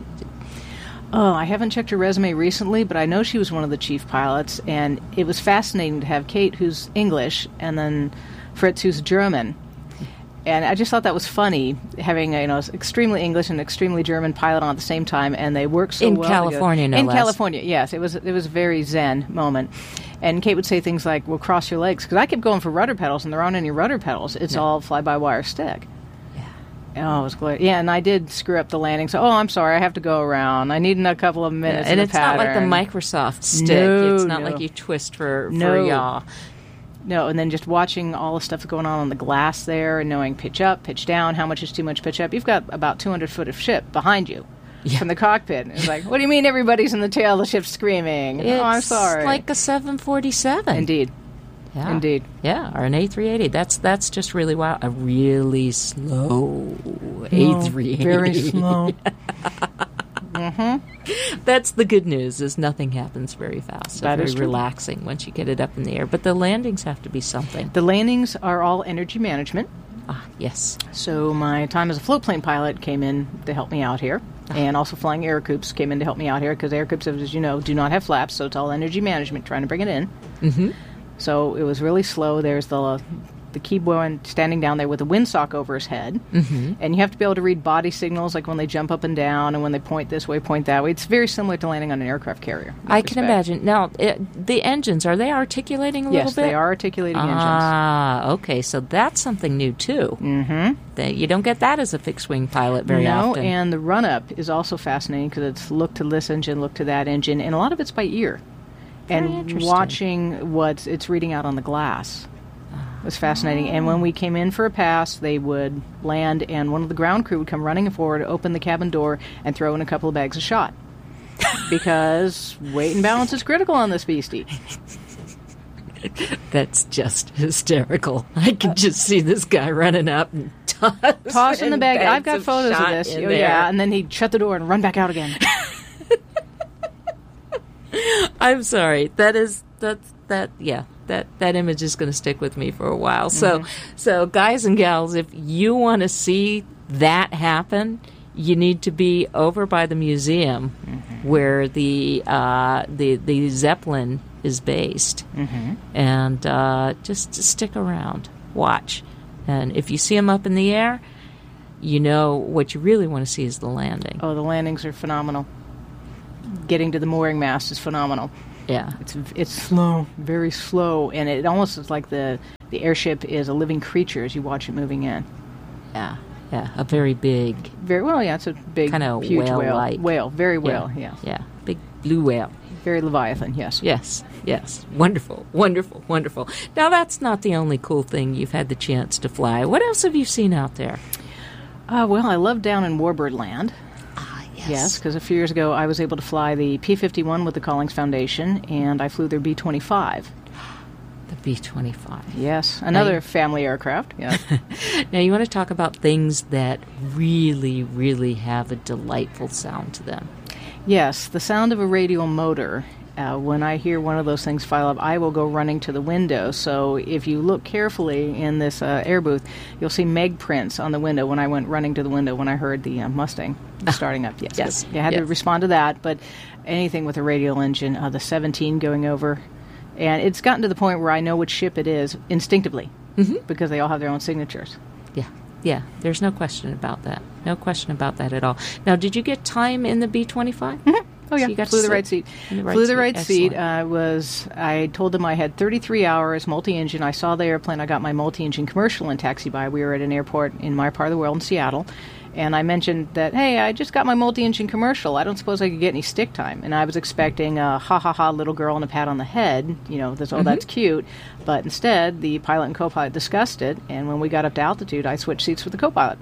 S10: Oh, I haven't checked her resume recently, but I know she was one of the chief pilots, and it was fascinating to have Kate, who's English, and then Fritz, who's German. And I just thought that was funny, having a, you know, extremely English and extremely German pilot on at the same time, and they work so
S9: In
S10: well together.
S9: California, no
S10: In
S9: less.
S10: California, yes. It was it was a very zen moment. And Kate would say things like, well, cross your legs, because I kept going for rudder pedals, and there aren't any rudder pedals. It's
S9: No.
S10: all fly-by-wire stick. Oh, it was glad. Yeah, and I did screw up the landing. So, oh, I'm sorry, I have to go around. I need a couple of minutes.
S9: and
S10: in
S9: it's
S10: the
S9: not like the
S10: pattern.
S9: Microsoft stick.
S10: No,
S9: it's not
S10: no.
S9: like you twist for, for
S10: No.
S9: a yaw.
S10: No, and then just watching all the stuff going on on the glass there, and knowing pitch up, pitch down, how much is too much pitch up. You've got about two hundred foot of ship behind you
S9: Yeah.
S10: from the cockpit. It's like, what do you mean everybody's in the tail of the ship screaming?
S9: It's
S10: oh, I'm sorry.
S9: like a seven forty-seven.
S10: Indeed.
S9: Yeah.
S10: Indeed.
S9: Yeah, or an A three eighty. That's that's just really wild. A really slow
S10: Oh,
S9: A three eighty.
S10: very slow.
S9: That's the good news, is nothing happens very fast. So
S10: That
S9: very
S10: is true.
S9: relaxing once you get it up in the air. But the landings have to be something.
S10: The landings are all energy management.
S9: Ah, yes.
S10: So my time as a float plane pilot came in to help me out here. And also flying air coops came in to help me out here, because air coops, as you know, do not have flaps, so it's all energy management trying to bring it in.
S9: Mm-hmm.
S10: So it was really slow. There's the the keyboard standing down there with a windsock over his head.
S9: Mm-hmm.
S10: And you have to be able to read body signals, like when they jump up and down, and when they point this way, point that way. It's very similar to landing on an aircraft carrier. in that
S9: I can
S10: respect.
S9: imagine. Now, it, the engines, are they articulating a
S10: Yes,
S9: little bit?
S10: they are articulating engines.
S9: Ah, okay. So that's something new, too.
S10: Mm-hmm.
S9: That you don't get that as a fixed-wing pilot very
S10: no,
S9: often.
S10: and the run-up is also fascinating, because it's look to this engine, look to that engine, and a lot of it's by ear.
S9: Very
S10: and
S9: interesting.
S10: watching what it's reading out on the glass was fascinating. And when we came in for a pass, they would land, and one of the ground crew would come running forward, open the cabin door, and throw in a couple of bags of shot. because weight and balance is critical on this beastie.
S9: That's just hysterical. I can just see this guy running up and toss,
S10: toss in the bag. I've got
S9: of
S10: photos of
S9: shot
S10: this.
S9: in
S10: Oh,
S9: there.
S10: yeah, and then he'd shut the door and run back out again.
S9: I'm sorry. That is that's that. Yeah, that that image is going to stick with me for a while. So, so guys and gals, if you want to see that happen, you need to be over by the museum mm-hmm. where the uh, the the Zeppelin is based, mm-hmm. and uh, just stick around, watch, and if you see them up in the air, you know what you really want to see is the landing.
S10: Oh, the landings are phenomenal. Getting to the mooring mast is phenomenal.
S9: Yeah,
S10: it's it's slow, very slow, and it almost is like the the airship is a living creature as you watch it moving in.
S9: Yeah, yeah, a very big,
S10: very well. Yeah, it's a big,
S9: kind of
S10: huge whale,
S9: whale-like.
S10: whale, very whale.
S9: Yeah,
S10: yeah,
S9: yeah, big blue whale.
S10: Very Leviathan, yes.
S9: Yes, yes. Wonderful, wonderful, wonderful. Now, that's not the only cool thing you've had the chance to fly. What else have you seen out there?
S10: Uh, well, I love down in Warbird Land.
S9: Ah, yes.
S10: Yes, because a few years ago I was able to fly the P fifty-one with the Collings Foundation, and I flew their B twenty-five.
S9: The B twenty-five.
S10: Yes, another now, family aircraft. Yes.
S9: Now, you want to talk about things that really, really have a delightful sound to them.
S10: Yes, the sound of a radial motor. Uh, when I hear one of those things fire up, I will go running to the window. So if you look carefully in this uh, air booth, you'll see Meg prints on the window when I went running to the window when I heard the uh, Mustang starting up. Yes,
S9: yes.
S10: I had
S9: yes.
S10: to respond to that, but anything with a radial engine, uh, the seventeen going over, and it's gotten to the point where I know which ship it is instinctively
S9: mm-hmm.
S10: because they all have their own signatures.
S9: Yeah. Yeah, there's no question about that. No question about that at all. Now, did you get time in the B twenty-five?
S10: Mm-hmm. Oh, yeah.
S9: So you got
S10: Flew
S9: to
S10: the right seat.
S9: The right
S10: Flew the
S9: seat.
S10: right
S9: Excellent.
S10: seat. I was. I told them I had thirty-three hours multi-engine. I saw the airplane. I got my multi-engine commercial in taxi by. We were at an airport in my part of the world in Seattle. And I mentioned that, hey, I just got my multi-engine commercial. I don't suppose I could get any stick time. And I was expecting a ha-ha-ha little girl and a pat on the head. You know, that's, oh, mm-hmm. that's cute. But instead, the pilot and co-pilot discussed it. And when we got up to altitude, I switched seats with the co-pilot.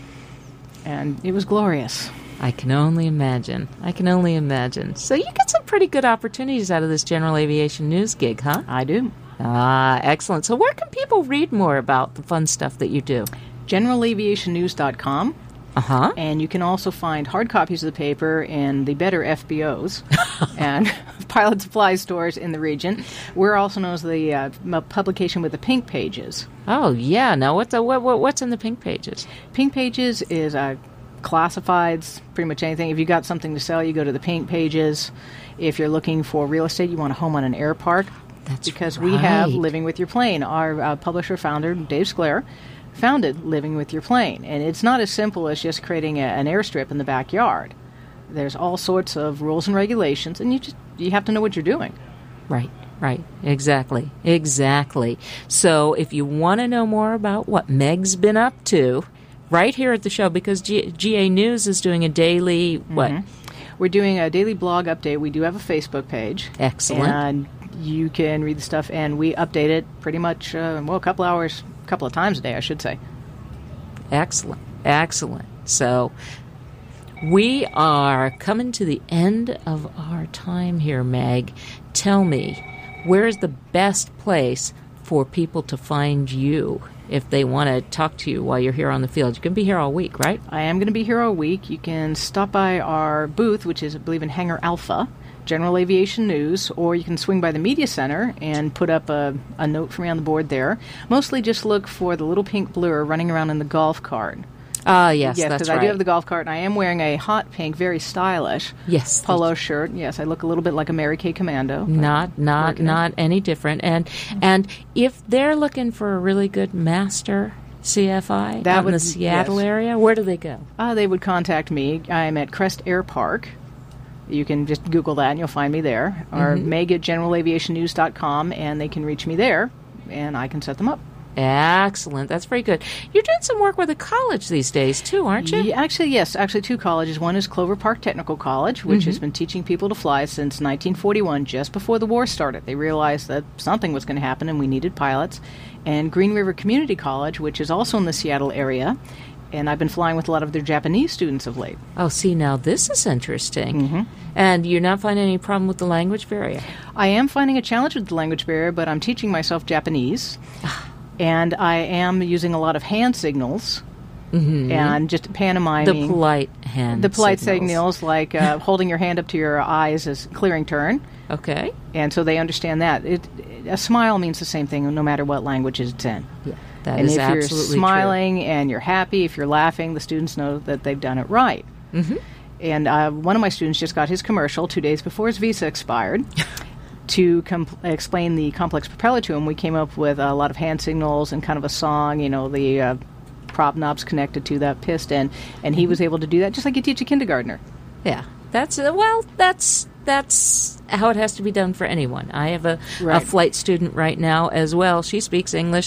S10: And it was glorious.
S9: I can only imagine. I can only imagine. So you get some pretty good opportunities out of this general aviation news gig, huh?
S10: I do.
S9: Ah, excellent. So where can people read more about the fun stuff that you do?
S10: general aviation news dot com.
S9: Uh-huh.
S10: And you can also find hard copies of the paper in the better F B Os and pilot supply stores in the region. We're also known as the uh, publication with the pink pages.
S9: Oh, yeah. Now, what's, the, what, what, what's in the pink pages?
S10: Pink pages is uh, classifieds, pretty much anything. If you got something to sell, you go to the pink pages. If you're looking for real estate, you want a home on an air park.
S9: That's
S10: because
S9: right.
S10: we have Living With Your Plane. Our uh, publisher-founder, Dave Sclair, founded Living With Your Plane. And it's not as simple as just creating a, an airstrip in the backyard. There's all sorts of rules and regulations, and you just you have to know what you're doing.
S9: Right, right. Exactly, exactly. So if you want to know more about what Meg's been up to, right here at the show, because G- GA News is doing a daily, what?
S10: Mm-hmm. We're doing a daily blog update. We do have a Facebook page.
S9: Excellent.
S10: And you can read the stuff, and we update it pretty much, uh, well, a couple hours, a couple of times a day, I should say.
S9: Excellent, excellent. So we are coming to the end of our time here, Meg. Tell me, where is the best place for people to find you if they want to talk to you while you're here on the field? You can be here all week, right?
S10: I am going to be here all week. You can stop by our booth, which is, I believe, in Hangar Alpha, General Aviation News, or you can swing by the Media Center and put up a, a note for me on the board there. Mostly just look for the little pink blur running around in the golf cart.
S9: Ah, uh, yes,
S10: yes,
S9: that's
S10: because
S9: right.
S10: I do have the golf cart, and I am wearing a hot pink, very stylish
S9: yes,
S10: polo shirt. Yes, I look a little bit like a Mary Kay Commando.
S9: Not, not, not any different. And and if they're looking for a really good master C F I
S10: that
S9: out
S10: would,
S9: in the Seattle
S10: yes.
S9: area, where do they go?
S10: Uh, they would contact me. I'm at Crest Air Park. You can just Google that, and you'll find me there. Or
S9: Mm-hmm.
S10: meg at general aviation news dot com, and they can reach me there, and I can set them up.
S9: Excellent. That's very good. You're doing some work with a college these days, too, aren't you?
S10: Yeah, actually, yes. Actually, two colleges. One is Clover Park Technical College, which
S9: Mm-hmm.
S10: has been teaching people to fly since nineteen forty-one, just before the war started. They realized that something was going to happen and we needed pilots. And Green River Community College, which is also in the Seattle area. and I've been flying with a lot of their Japanese students of late.
S9: Oh, see, now this is interesting.
S10: Mm-hmm.
S9: And you're not finding any problem with the language barrier?
S10: I am finding a challenge with the language barrier, but I'm teaching myself Japanese, and I am using a lot of hand signals. Mm-hmm. And just pantomiming.
S9: The polite hand
S10: The polite
S9: signals,
S10: signals like uh, holding your hand up to your eyes as clearing turn.
S9: Okay.
S10: And so they understand that. It, a smile means the same thing no matter what language it's in.
S9: Yeah, that
S10: and
S9: is
S10: if you're
S9: absolutely
S10: smiling
S9: true.
S10: and you're happy, if you're laughing, the students know that they've done it right.
S9: Mm-hmm.
S10: And uh, one of my students just got his commercial two days before his visa expired. To com- explain the complex propeller to him, we came up with a lot of hand signals and kind of a song, you know, the... Uh, prop knobs connected to that piston, and he was able to do that just like you teach a kindergartner.
S9: Yeah, that's uh, well, that's that's how it has to be done for anyone. I have a,
S10: right.
S9: a flight student right now as well. She speaks English